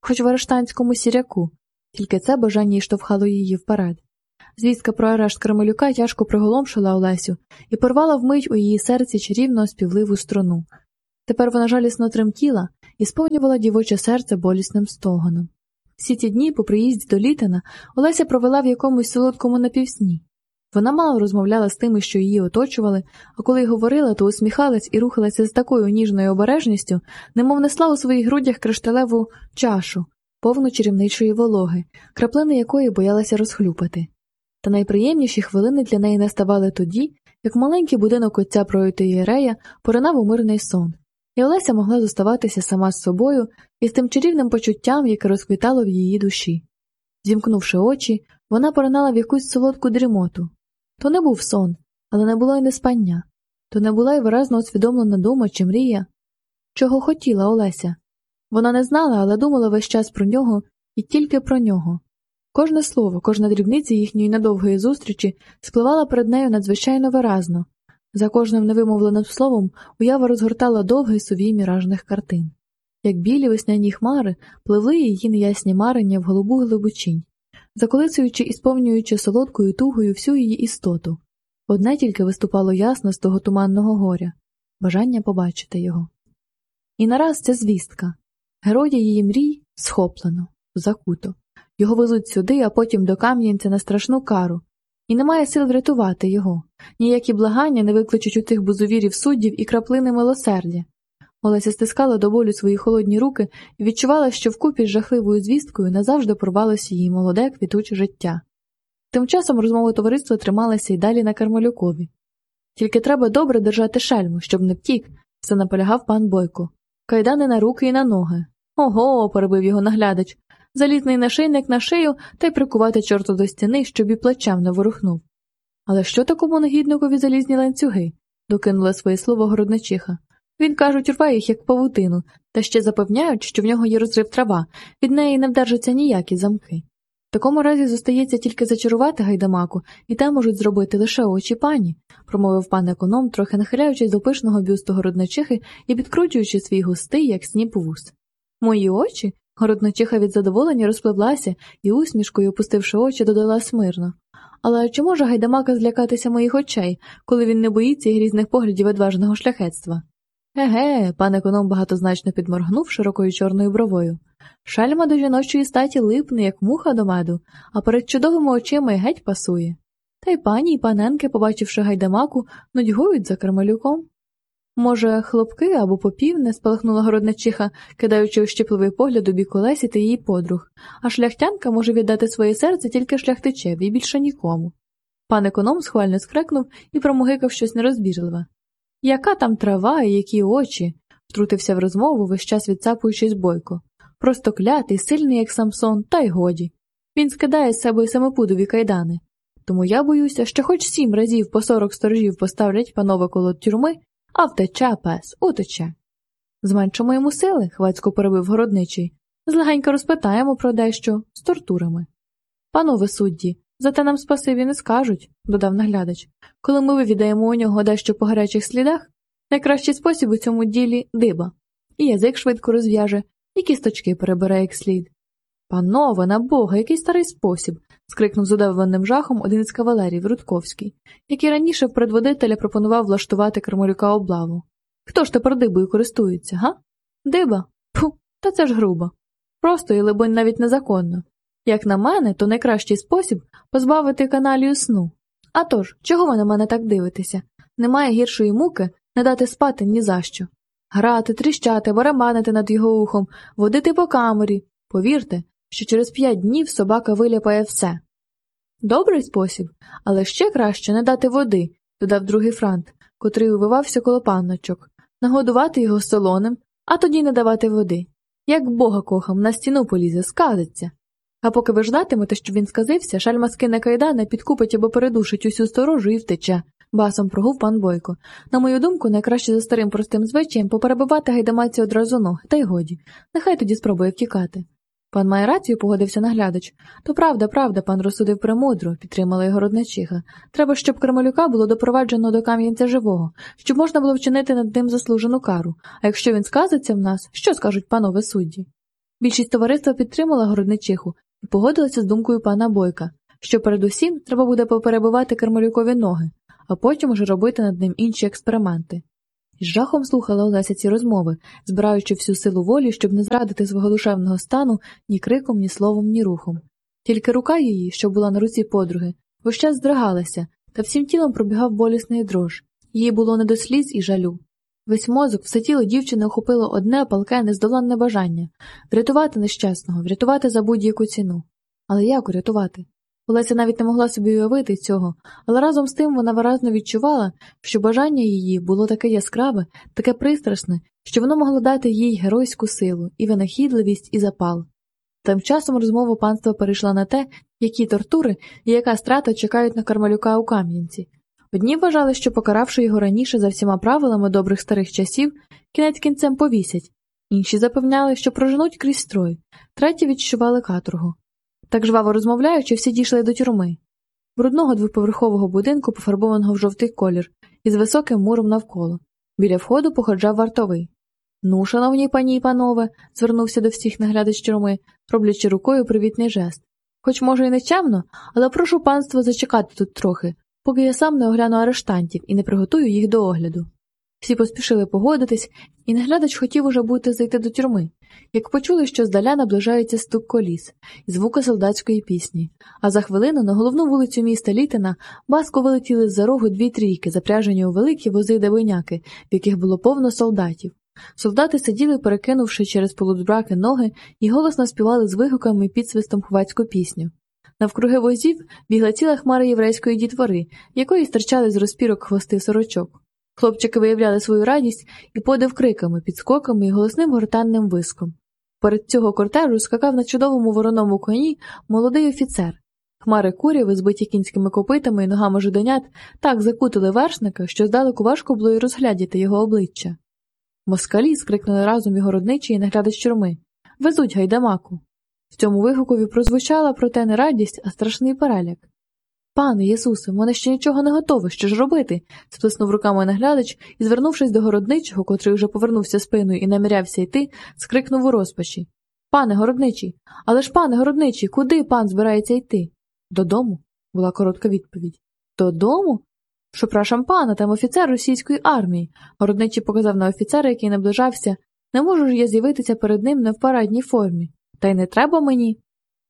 хоч в арештанському сіряку, тільки це бажання й штовхало її вперед. Звістка про арешт Кармелюка тяжко приголомшила Олесю і порвала вмить у її серці чарівну співливу струну. Тепер вона жалісно тремтіла і сповнювала дівоче серце болісним стогоном. Всі ті дні по приїзді до Літина Олеся провела в якомусь солодкому напівсні. Вона мало розмовляла з тими, що її оточували, а коли й говорила, то усміхалась і рухалася з такою ніжною обережністю, немов несла у своїх грудях кришталеву чашу, повну чарівничої вологи, краплини якої боялася розхлюпати. Та найприємніші хвилини для неї наставали тоді, як маленький будинок отця протоієрея поринав у мирний сон, і Олеся могла зоставатися сама з собою і з тим чарівним почуттям, яке розквітало в її душі. Зімкнувши очі, вона поринала в якусь солодку дрімоту. То не був сон, але не було й неспання. То не була й виразно усвідомлена дума чи мрія. Чого хотіла Олеся? Вона не знала, але думала весь час про нього і тільки про нього. Кожне слово, кожна дрібниця їхньої недовгої зустрічі спливала перед нею надзвичайно виразно. За кожним невимовленим словом уява розгортала довгий сувій міражних картин. Як білі весняні хмари пливли її неясні марення в голубу глибочинь, заколисуючи і сповнюючи солодкою тугою всю її істоту. Одне тільки виступало ясно з того туманного горя – бажання побачити його. І нараз ця звістка. Героя її мрій схоплено, закуто. Його везуть сюди, а потім до Кам'янця на страшну кару. І немає сил врятувати його. Ніякі благання не викличуть у тих бузовірів суддів і краплини милосердя. Олеся стискала до болю свої холодні руки і відчувала, що вкупі з жахливою звісткою назавжди порвалося її молоде квітуче життя. Тим часом розмова товариства трималася й далі на Кармелюкові. «Тільки треба добре держати шельму, щоб не втік», – все наполягав пан Бойко. «Кайдани на руки і на ноги». «Ого», – перебив його наглядач, – «залізний нашийник на шию та й прикувати чорту до стіни, щоб і плечем не ворухнув». «Але що такому негідникові залізні ланцюги?» – докинула своє слово городничиха. «Він, кажуть, рве їх, як павутину, та ще запевняють, що в нього є розрив трава, від неї не вдержаться ніякі замки. В такому разі зостається тільки зачарувати гайдамаку, і те можуть зробити лише очі пані», – промовив пан економ, трохи нахиляючись до пишного бюсту городничихи і підкручуючи свій густий, як сніп, вус. «Мої очі?» – городничиха від задоволення розпливлася і усмішкою, опустивши очі, додала смирно. «Але чи може гайдамака злякатися моїх очей, коли він не боїться грізних поглядів відважного шляхетства?» «Еге», – пан економ багатозначно підморгнув широкою чорною бровою. «Шельма до жіночої статі липне, як муха до меду, а перед чудовими очима й геть пасує. Та й пані, й паненки, побачивши гайдамаку, нудьгують за Кармелюком». «Може, хлопки або попівне?» – спалахнула городничиха, кидаючи ощіпливий погляд у бік Олесі та її подруг. «А шляхтянка може віддати своє серце тільки шляхтичеві і більше нікому». Пан економ схвально скрекнув і промугикав щось нерозбірливе. «Яка там трава і які очі?» – втрутився в розмову, весь час відцапуючись Бойко. «Просто клятий, сильний, як Самсон, та й годі. Він скидає з себе й самопудові кайдани. Тому я боюся, що хоч сім разів по сорок сторожів поставлять панове коло тюрми, а втече пес, утече». «Зменшимо йому сили», – хвацько перебив городничий. «Злегенько розпитаємо про дещо з тортурами». «Панове судді, зате нам спасибі не скажуть», – додав наглядач. «Коли ми вивідаємо у нього дещо по гарячих слідах, найкращий спосіб у цьому ділі – диба. І язик швидко розв'яже, і кісточки перебере як слід». «Панове, на Бога, який старий спосіб!» – скрикнув з удавленим жахом один із кавалерів, Рудковський, який раніше в предводителя пропонував влаштувати Кармелюка облаву. «Хто ж тепер дибою користується, га? Диба? Пфу, та це ж грубо. Просто і, либонь, навіть незаконно. Як на мене, то найкращий спосіб – позбавити каналію сну. А тож, чого ви на мене так дивитеся? Немає гіршої муки не дати спати ні за що. Грати, тріщати, барабанити над його ухом, водити по камері. Повірте, що через п'ять днів собака виляпає все». «Добрий спосіб, але ще краще не дати води», – додав другий франт, котрий увивався коло панночок. «Нагодувати його солоним, а тоді не давати води. Як Бога кохам, на стіну полізе, сказиться. А поки ви ждатимете, щоб він сказився, шальма скине кайдана, підкупить або передушить усю сторожу і втече», – басом прогув пан Бойко. «На мою думку, найкраще за старим простим звичаєм поперебивати гайдамаці одразу ноги, та й годі. Нехай тоді спробує втікати». «Пан має рацію», – погодився наглядач. «То правда, правда, пан розсудив премудро», – підтримала його городничиха. «Треба, щоб Кармелюка було допроваджено до Кам'янця живого, щоб можна було вчинити над ним заслужену кару. А якщо він сказиться в нас, що скажуть панове судді?» Більшість товариства підтримала городничиху і погодилася з думкою пана Бойка, що передусім треба буде поперебивати Кармелюкові ноги, а потім уже робити над ним інші експерименти. Із жахом слухала Олеся ці розмови, збираючи всю силу волі, щоб не зрадити свого душевного стану ні криком, ні словом, ні рухом. Тільки рука її, що була на руці подруги, весь час здригалася, та всім тілом пробігав болісний дрож. Їй було не до сліз і жалю. Весь мозок, все тіло дівчини охопило одне палке, нездоланне бажання – врятувати нещасного, врятувати за будь-яку ціну. Але як урятувати? Олеся навіть не могла собі уявити цього, але разом з тим вона виразно відчувала, що бажання її було таке яскраве, таке пристрасне, що воно могло дати їй геройську силу, і винахідливість, і запал. Тим часом розмова панства перейшла на те, які тортури і яка страта чекають на Кармелюка у Кам'янці. Одні вважали, що, покаравши його раніше за всіма правилами добрих старих часів, кінець кінцем повісять, інші запевняли, що проженуть крізь строй, треті відчували каторгу. Так жваво розмовляючи, всі дійшли до тюрми. Брудного двоповерхового будинку, пофарбованого в жовтий колір, із високим муром навколо. Біля входу походжав вартовий. «Ну, шановні пані і панове», – звернувся до всіх наглядач тюрми, роблячи рукою привітний жест. «Хоч, може, і не чемно, але прошу панство зачекати тут трохи, поки я сам не огляну арештантів і не приготую їх до огляду». Всі поспішили погодитись, і наглядач хотів уже бути зайти до тюрми, як почули, що здаля наближається стук коліс і звуки солдатської пісні, а за хвилину на головну вулицю міста Літина баско вилетіли з-за рогу дві трійки, запряжені у великі вози-дебеняки, в яких було повно солдатів. Солдати сиділи, перекинувши через полудбраки ноги, і голосно співали з вигуками і підсвистом хвацьку пісню. Навкруги возів бігла ціла хмара єврейської дітвори, якої стирчали з розпірок хвости сорочок. Хлопчики виявляли свою радість і подив криками, підскоками і голосним гортанним виском. Перед цього кортежу скакав на чудовому вороному коні молодий офіцер. Хмари куряви, збиті кінськими копитами і ногами жиденят, так закутили вершника, що здалеку важко було й розглядіти його обличчя. «Москалі!» – скрикнули разом його родничі і наглядач тюрми. «Везуть гайдамаку!» В цьому вигукові прозвучала, проте не радість, а страшний переляк. «Пане Єсусе, в мене ще нічого не готове, що ж робити?» – сплеснув руками наглядач і, звернувшись до городничого, котрий вже повернувся спиною і намірявся йти, скрикнув у розпачі. «Пане городничий! Але ж, пане городничий, куди пан збирається йти?» «Додому», – була коротка відповідь. «Додому? Шопрашам пана, там офіцер російської армії», – городничий показав на офіцера, який наближався. «Не можу ж я з'явитися перед ним не в парадній формі. Та й не треба мені».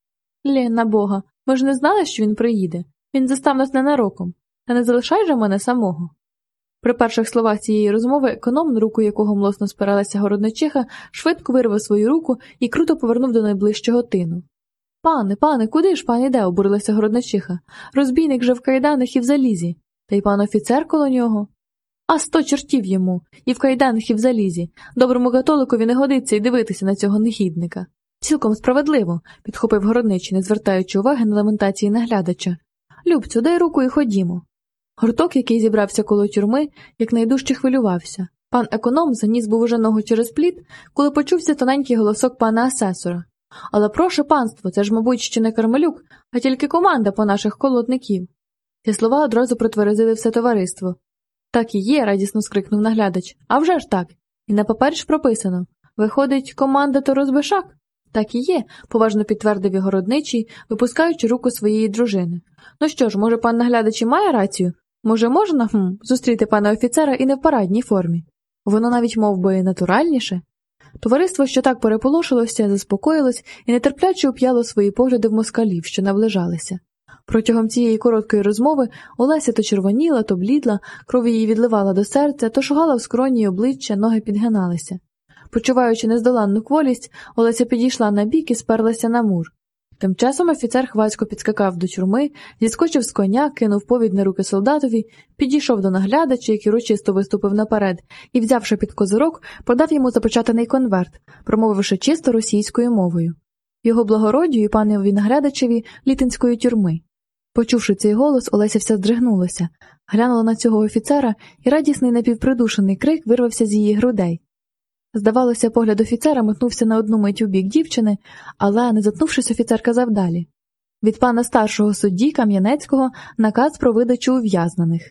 «Лє, на Бога, ми ж не знали, що він приїде. Він застав нас ненароком. Та не залишай же мене самого». При перших словах цієї розмови економ, на руку якого млосно спиралася городничиха, швидко вирвав свою руку і круто повернув до найближчого тину. «Пане, пане, куди ж пан іде?» – обурилася городничиха. «Розбійник же в кайданах і в залізі. Та й пан офіцер коло нього». «А сто чортів йому! І в кайданах, і в залізі. Доброму католикові не годиться й дивитися на цього негідника». «Цілком справедливо», – підхопив городничий, не звертаючи уваги на ламентації наглядача. «Любцю, дай руку і ходімо». Гурток, який зібрався коло тюрми, якнайдужче хвилювався. Пан економ заніс був уже ногу через пліт, коли почувся тоненький голосок пана асесора. «Але прошу панство, це ж, мабуть, ще не Кармелюк, а тільки команда по наших колодників». Ці слова одразу протверезили все товариство. «Так і є», – радісно скрикнув наглядач. «А вже ж так. І на папері ж прописано. Виходить, команда то розбишак?» «Так і є», – поважно підтвердив його родничий, випускаючи руку своєї дружини. «Ну що ж, може, пан наглядач і має рацію? Може, можна хм, зустріти пана офіцера і не в парадній формі? Воно навіть мов би натуральніше». Товариство, що так переполошилося, заспокоїлось і нетерпляче уп'яло свої погляди в москалів, що наближалися. Протягом цієї короткої розмови Олеся то червоніла, то блідла, кров її відливала до серця, то шугала в скроні й обличчя, ноги підгиналися. Почуваючи нездоланну кволість, Олеся підійшла на бік і сперлася на мур. Тим часом офіцер хвацько підскакав до тюрми, зіскочив з коня, кинув повід на руки солдатові, підійшов до наглядача, який урочисто виступив наперед, і, взявши під козирок, подав йому запечатаний конверт, промовивши чисто російською мовою. Його благородію і панові наглядачеві літинської тюрми. Почувши цей голос, Олеся вся здригнулася, глянула на цього офіцера, і радісний напівпридушений крик вирвався з її грудей. Здавалося, погляд офіцера метнувся на одну мить у бік дівчини, але, не затнувшись, офіцер казав далі. Від пана старшого судді Кам'янецького наказ про видачу ув'язнених.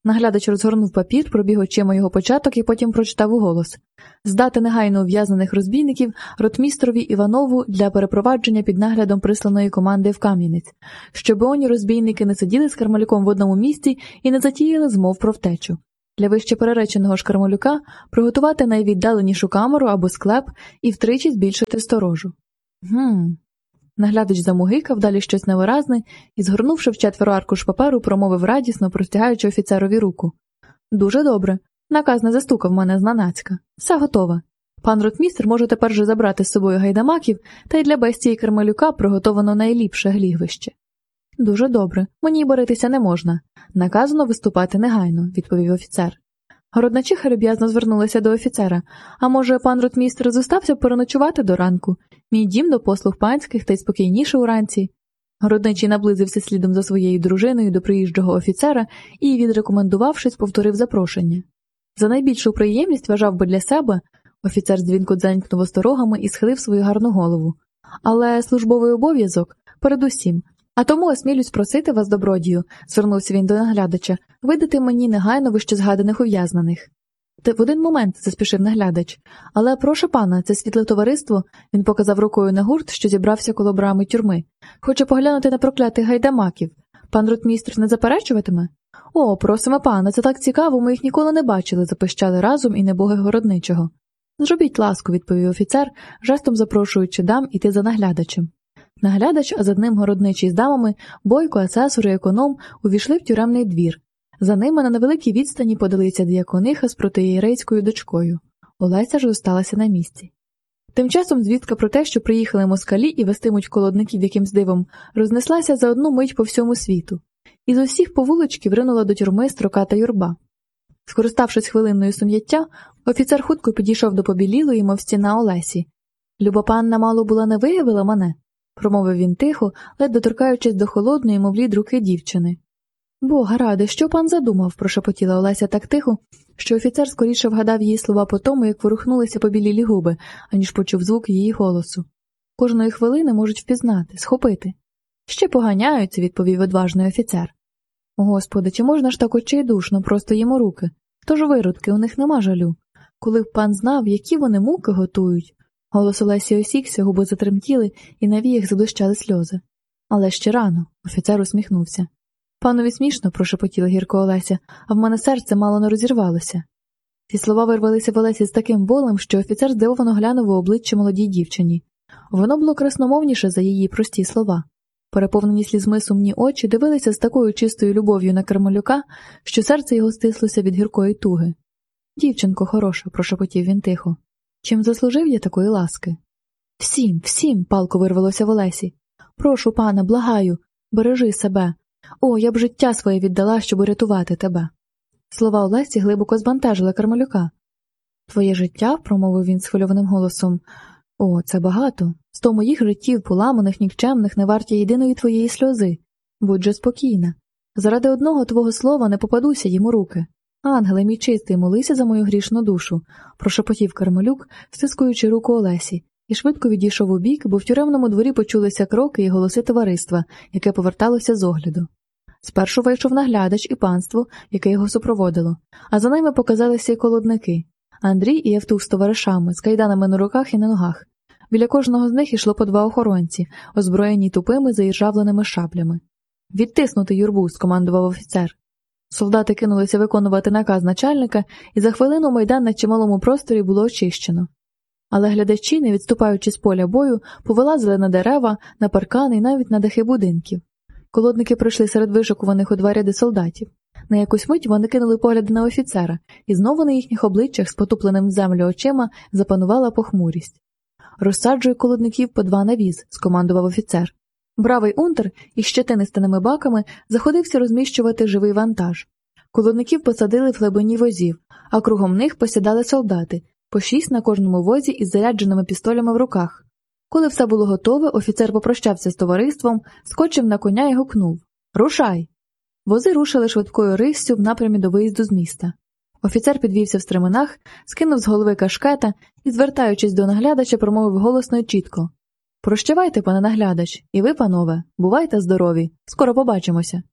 Наглядач розгорнув папір, пробіг очима його початок і потім прочитав уголос: «Здати негайно ув'язнених розбійників ротмістрові Іванову для перепровадження під наглядом присланої команди в Кам'янець, щоб оні розбійники не сиділи з Кармалюком в одному місці і не затіяли змов про втечу. Для вище перереченого ж Кармалюка приготувати найвіддаленішу камеру або склеп і втричі збільшити сторожу». Гм... Наглядач замугикав, далі щось невиразне і, згорнувши в четверо аркуш паперу, промовив радісно, простягаючи офіцерові руку. «Дуже добре. Наказ не застукав мене зненацька. Все готове. Пан ротмістр може тепер же забрати з собою гайдамаків, та й для бестії Кармалюка приготовано найліпше глігвище». «Дуже добре. Мені боритися не можна. Наказано виступати негайно», – відповів офіцер. Городначиха люб'язно звернулася до офіцера. «А може, пан ротмістр зостався переночувати до ранку? Мій дім до послуг панських, та й спокійніше уранці». Городничий наблизився слідом за своєю дружиною до приїжджого офіцера і, відрекомендувавшись, повторив запрошення. За найбільшу приємність вважав би для себе, офіцер дзвінко дзенькнув осторогами і схилив свою гарну голову. «Але службовий обов'язок передусім. А тому осмілюсь просити вас, добродію», – звернувся він до наглядача, – «видати мені негайно вищезгаданих ув'язнених». «Та в один момент», – заспішив наглядач. «Але прошу пана, це світле товариство», – він показав рукою на гурт, що зібрався коло брами тюрми, – «хоче поглянути на проклятих гайдамаків. Пан ротмістр не заперечуватиме?» «О, просимо пана, це так цікаво, ми їх ніколи не бачили», – запищали разом і небоги городничого. «Зробіть ласку», – відповів офіцер, жестом запрошуючи дам іти за наглядачем. Наглядач, а за ним городничий з дамами, Бойко, асесор і економ увійшли в тюремний двір. За ними на невеликій відстані подалися діякониха з протиєрейською дочкою. Олеся ж зосталася на місці. Тим часом звістка про те, що приїхали москалі і вестимуть колодників якимсь дивом, рознеслася за одну мить по всьому світу. І з усіх повуличків ринула до тюрми строката юрба. Скориставшись хвилинною сум'яття, офіцер хутко підійшов до побілілої, мов стіна Олесі. «Люба панна мало була не виявила мене?» – промовив він тихо, ледь доторкаючись до холодної, мов лід, руки дівчини. «Бога ради, що пан задумав?» – прошепотіла Олеся так тихо, що офіцер скоріше вгадав її слова по тому, як ворухнулися побілілі губи, аніж почув звук її голосу. «Кожної хвилини можуть впізнати, схопити». «Ще поганяються», – відповів одважний офіцер. «Господи, чи можна ж так очайдушно, просто їм у руки? Тож виродки, у них нема жалю. Коли б пан знав, які вони муки готують». Голос Олесі осікся, губи затремтіли, і на віях заблищали сльози. «Але ще рано», – офіцер усміхнувся. «Панові смішно», – прошепотіла гірко Олеся, – «а в мене серце мало не розірвалося». Ці слова вирвалися в Олесі з таким болем, що офіцер здивовано глянув у обличчя молодій дівчині. Воно було красномовніше за її прості слова. Переповнені слізьми сумні очі дивилися з такою чистою любов'ю на Кармалюка, що серце його стислося від гіркої туги. «Дівчинко хороша», – прошепотів він тихо. «Чим заслужив я такої ласки?» «Всім, всім», – палко вирвалося в Олесі. «Прошу, пана, благаю, бережи себе. О, я б життя своє віддала, щоб урятувати тебе». Слова Олесі глибоко збентежили Кармалюка. «Твоє життя?» – промовив він схвильованим голосом. «О, це багато. Сто моїх життів, поламаних, нікчемних, не варті єдиної твоєї сльози. Будь же спокійна. Заради одного твого слова не попадуся їм у руки. Ангеле мій чистий, молися за мою грішну душу», – прошепотів Кармалюк, стискуючи руку Олесі, і швидко відійшов у бік, бо в тюремному дворі почулися кроки і голоси товариства, яке поверталося з огляду. Спершу вийшов наглядач і панство, яке його супроводило, а за ними показалися й колодники. Андрій і Євтух з товаришами, з кайданами на руках і на ногах. Біля кожного з них ішло по два охоронці, озброєні тупими заіржавленими шаблями. «Відтиснути юрбу», – скомандував офіцер. Солдати кинулися виконувати наказ начальника, і за хвилину майдан на чималому просторі було очищено. Але глядачі, не відступаючи з поля бою, повилазили на дерева, на паркани і навіть на дахи будинків. Колодники пройшли серед вишикуваних у два ряди солдатів. На якусь мить вони кинули погляди на офіцера, і знову на їхніх обличчях з потупленим в землю очима запанувала похмурість. «Розсаджуй колодників по два на віз», – скомандував офіцер. Бравий унтер із щетинистими баками заходився розміщувати живий вантаж. Колодників посадили в глибині возів, а кругом них посідали солдати, по шість на кожному возі із зарядженими пістолями в руках. Коли все було готове, офіцер попрощався з товариством, скочив на коня і гукнув: «Рушай!». Вози рушили швидкою риссю в напрямі до виїзду з міста. Офіцер підвівся в стременах, скинув з голови кашкета і, звертаючись до наглядача, промовив голосно й чітко: «Прощавайте, пане наглядач, і ви, панове, бувайте здорові, скоро побачимося».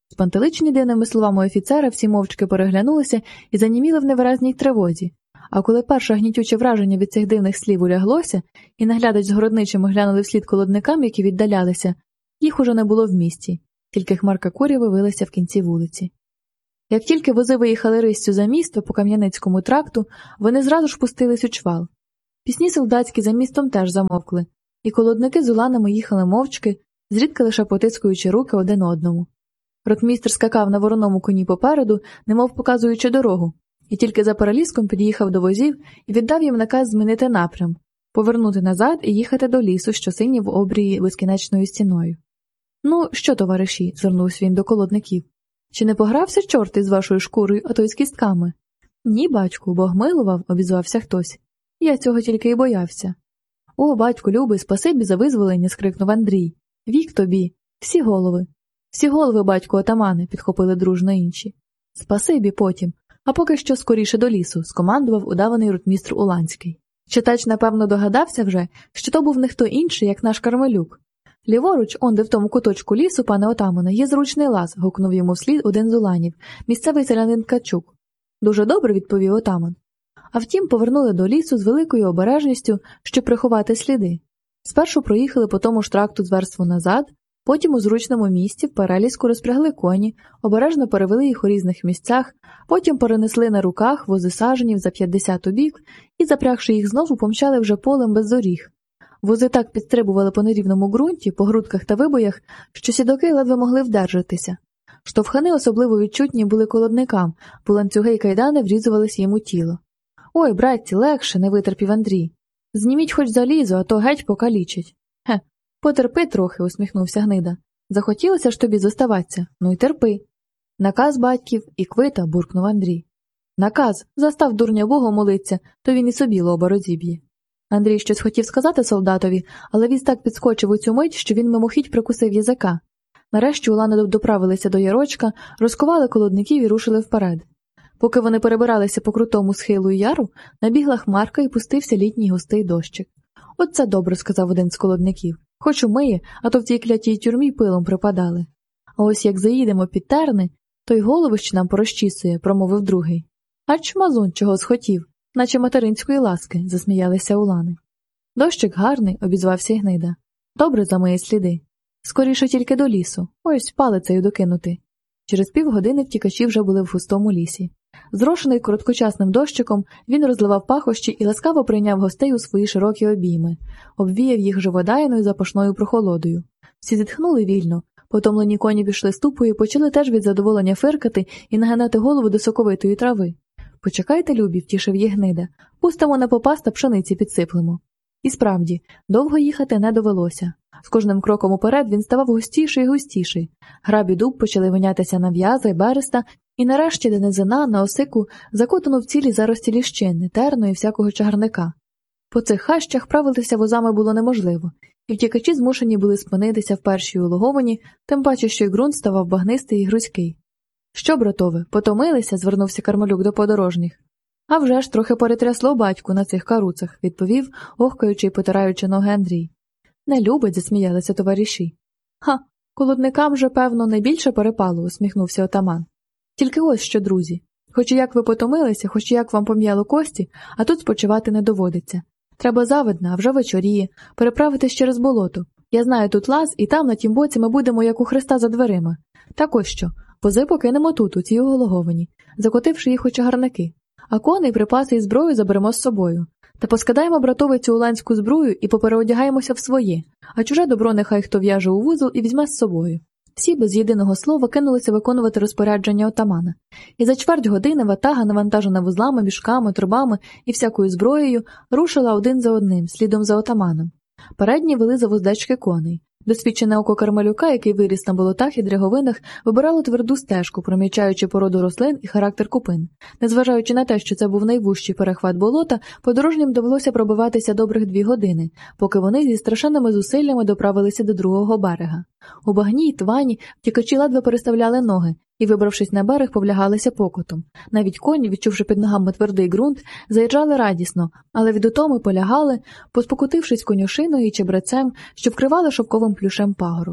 Спантеличені дивними словами офіцера, всі мовчки переглянулися і заніміли в невиразній тривозі. А коли перше гнітюче враження від цих дивних слів уляглося, і наглядач з городничими глянули вслід колодникам, які віддалялися, їх уже не було в місті, тільки хмарка куряви вилася в кінці вулиці. Як тільки вози виїхали риссю за місто по Кам'яницькому тракту, вони зразу ж пустились у чвал. Пісні солдатські за містом теж замовкли, і колодники з уланами їхали мовчки, зрідка лише потискуючи руки один одному. Ротмістр скакав на вороному коні попереду, немов показуючи дорогу, і тільки за переліском під'їхав до возів і віддав їм наказ змінити напрям, повернути назад і їхати до лісу, що синів в обрії безкінечною стіною. «Ну, що, товариші?» – звернувся він до колодників. «Чи не погрався чорт із вашою шкурою, а то й з кістками?» «Ні, батьку, Бог милував», – обізвався хтось. «Я цього тільки й боявся». «О, батьку любий, спасибі за визволення», – скрикнув Андрій. «Вік тобі! Всі голови!» «Всі голови, батьку отамане», – підхопили дружно інші. «Спасибі потім, а поки що скоріше до лісу», – скомандував удаваний ротмістр Уланський. Читач, напевно, догадався вже, що то був не хто інший, як наш Кармелюк. «Ліворуч, онде в тому куточку лісу, пане отамане, є зручний лаз», – гукнув йому вслід один з уланів, місцевий селянин Ткачук. «Дуже добре», – відповів отаман. А втім, повернули до лісу з великою обережністю, щоб приховати сліди. Спершу проїхали по тому ж тракту зверству назад, потім у зручному місці в переліску розпрягли коні, обережно перевели їх у різних місцях, потім перенесли на руках вози саженів за п'ятдесят у бік і, запрягши їх знову, помчали вже полем без доріг. Вози так підстрибували по нерівному ґрунті, по грудках та вибоях, що сідоки ледве могли вдержатися. Штовхани особливо відчутні були колодникам, бо ланцюги й кайдани врізувалися їм у тіло. «Ой, братці, легше», – не витерпів Андрій. «Зніміть хоч залізо, а то геть покалічить». «Хе, потерпи трохи», – усміхнувся Гнида. «Захотілося ж тобі зоставатися, ну й терпи». «Наказ батьків і квита», – буркнув Андрій. «Наказ, застав дурня Богу молиться, то він і собі лоба розіб'є». Андрій щось хотів сказати солдатові, але він так підскочив у цю мить, що він мимохідь прикусив язика. Нарешті улани доправилися до ярочка, розкували колодників і рушили вперед. Поки вони перебиралися по крутому схилу яру, набігла хмарка і пустився літній густий дощик. «От це добре», – сказав один з колодників. «Хоч умиє, а то в тій клятій тюрмі пилом припадали». «А ось як заїдемо під терни, то й головище нам порозчісує», – промовив другий. «А чмазун чого схотів, наче материнської ласки», – засміялися улани. «Дощик гарний», – обізвався Гнида. «Добре замиє сліди. Скоріше тільки до лісу. Ось палицею докинути». Через півгодини втікачі вже були в густому лісі. Зрошений короткочасним дощиком, він розливав пахощі і ласкаво прийняв гостей у свої широкі обійми, обвіяв їх живодайною запашною прохолодою. Всі зітхнули вільно, потомлені коні пішли ступою і почали теж від задоволення фиркати і нагинати голову до соковитої трави. «Почекайте, любі», – втішив їх Гнида, – «пустимо на попас та пшениці підсиплемо». І справді, довго їхати не довелося. З кожним кроком уперед він ставав густіший і густіший. Граб і дуб почали винятися на в'яза й береста, і нарешті денизина на осику закутану в цілі зарості ліщини, терну і всякого чагарника. По цих хащах правитися возами було неможливо, і втікачі змушені були спинитися в першій улоговані, тим паче, що й ґрунт ставав багнистий і грузький. «Що, братове, потомилися?» – звернувся Кармелюк до подорожніх. «А вже ж трохи перетрясло батьку на цих каруцах», – відповів, охкаючи й потираючи ноги Андрій. «Не любить», – засміялися товариші. «Ха, колодникам же, певно, найбільше перепало», – усміхнувся отаман. «Тільки ось що, друзі, хоч і як ви потомилися, хоч і як вам пом'яло кості, а тут спочивати не доводиться. Треба завидна, а вже вечоріє, переправитись через болото. Я знаю тут лаз, і там на тім боці ми будемо, як у Христа за дверима. Так ось що, вози покинемо тут, у цій угологовані, закотивши їх у чагарники. А коней, припаси і зброю заберемо з собою. Та поскидаємо братові цю уланську зброю і попереодягаємося в своє, а чуже добро нехай хто в'яже у вузол і візьме з собою». Всі без єдиного слова кинулися виконувати розпорядження отамана. І за чверть години ватага, навантажена вузлами, мішками, торбами і всякою зброєю, рушила один за одним, слідом за отаманом. Передні вели за вуздечки коней. Досвідчене око Кармелюка, який виріс на болотах і дреговинах, вибирало тверду стежку, промічаючи породу рослин і характер купин. Незважаючи на те, що це був найвужчий перехват болота, подорожнім довелося пробиватися добрих дві години, поки вони зі страшенними зусиллями доправилися до другого берега. У багні й твані втікачі ледве переставляли ноги і, вибравшись на берег, повлягалися покотом. Навіть коні, відчувши під ногами твердий ґрунт, заїжджали радісно, але від утоми полягали, поспокутившись конюшиною і чебрецем, що вкривали шовковим плюшем пагорок.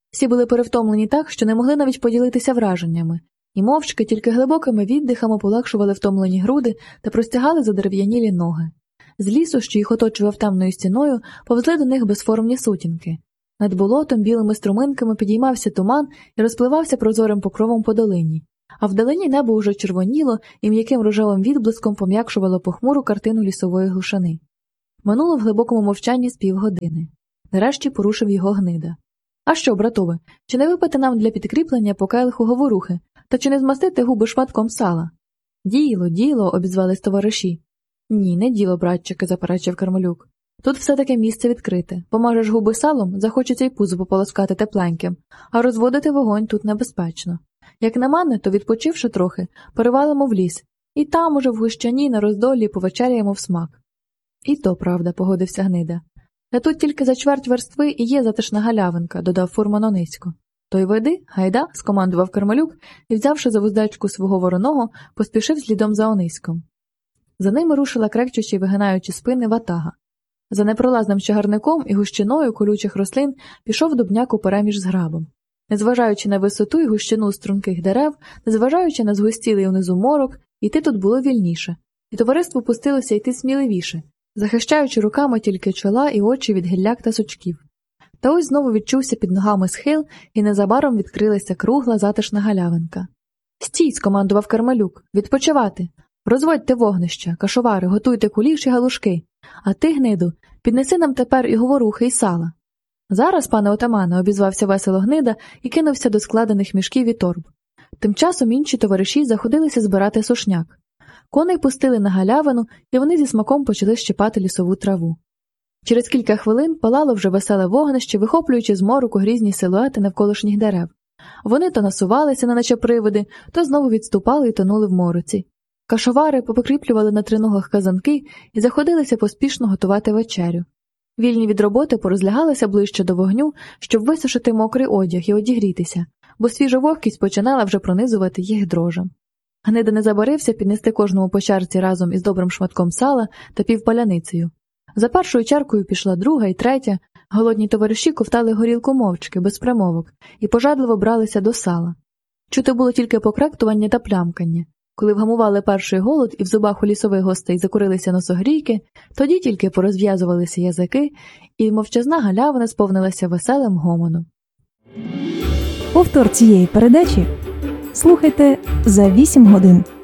Всі були перевтомлені так, що не могли навіть поділитися враженнями, і мовчки тільки глибокими віддихами полегшували втомлені груди та простягали задерев'янілі ноги. З лісу, що їх оточував темною стіною, повзли до них безформні сутінки. Над болотом білими струминками підіймався туман і розпливався прозорим покровом по долині, а вдалині небо уже червоніло і м'яким рожевим відблиском пом'якшувало похмуру картину лісової глушини. Минуло в глибокому мовчанні з півгодини. Нарешті порушив його Гнида. «А що, братове, чи не випити нам для підкріплення по келиху говорухи, та чи не змастити губи шматком сала?» «Діло, діло», – обізвались товариші. «Ні, не діло, братчики», – заперечив Кармелюк. «Тут все-таки місце відкрите. Помажеш губи салом, захочеться й пузо пополоскати тепленьким, а розводити вогонь тут небезпечно. Як на мене, то, відпочивши трохи, перевалимо в ліс, і там уже в гущані на роздолі повечеряємо в смак». «І то правда», – погодився Гнида. «Та тут тільки за чверть верстви і є затишна галявинка», – додав фурман Онисько. «То й веди, гайда», – скомандував Кармелюк і, взявши за вуздечку свого вороного, поспішив слідом за Ониськом. За ними рушила, крекчучи й вигинаючи спини, ватага. За непролазним чагарником і гущиною колючих рослин пішов Дубняк упереміж з грабом. Незважаючи на висоту й гущину струнких дерев, незважаючи на згустілий унизу морок, йти тут було вільніше, і товариство пустилося йти сміливіше, захищаючи руками тільки чола і очі від гілляк та сучків. Та ось знову відчувся під ногами схил, і незабаром відкрилася кругла затишна галявинка. «Стій!» – скомандував Кармелюк. «Відпочивати! Розводьте вогнища, кашовари, готуйте куліш і галушки. А ти, Гниду, піднеси нам тепер і говорухи, і сала». «Зараз, пане отамане», – обізвався весело Гнида і кинувся до складених мішків і торб. Тим часом інші товариші заходилися збирати сушняк. Коней пустили на галявину, і вони зі смаком почали щипати лісову траву. Через кілька хвилин палало вже веселе вогнище, вихоплюючи з мороку грізні силуети навколишніх дерев. Вони то насувалися, неначе привиди, то знову відступали і тонули в мороці. Кашовари попокріплювали на триногах казанки і заходилися поспішно готувати вечерю. Вільні від роботи порозлягалися ближче до вогню, щоб висушити мокрий одяг і одігрітися, бо свіжа вогкість починала вже пронизувати їх дрожем. Гнида не забарився піднести кожному по чарці разом із добрим шматком сала та півпаляницею. За першою чаркою пішла друга і третя, голодні товариші ковтали горілку мовчки, без примовок, і пожадливо бралися до сала. Чути було тільки покректування та плямкання. Коли вгамували перший голод і в зубах у лісових гостей закурилися носогрійки, тоді тільки порозв'язувалися язики, і мовчазна галявина сповнилася веселим гомоном. Повтор цієї передачі слухайте за вісім годин.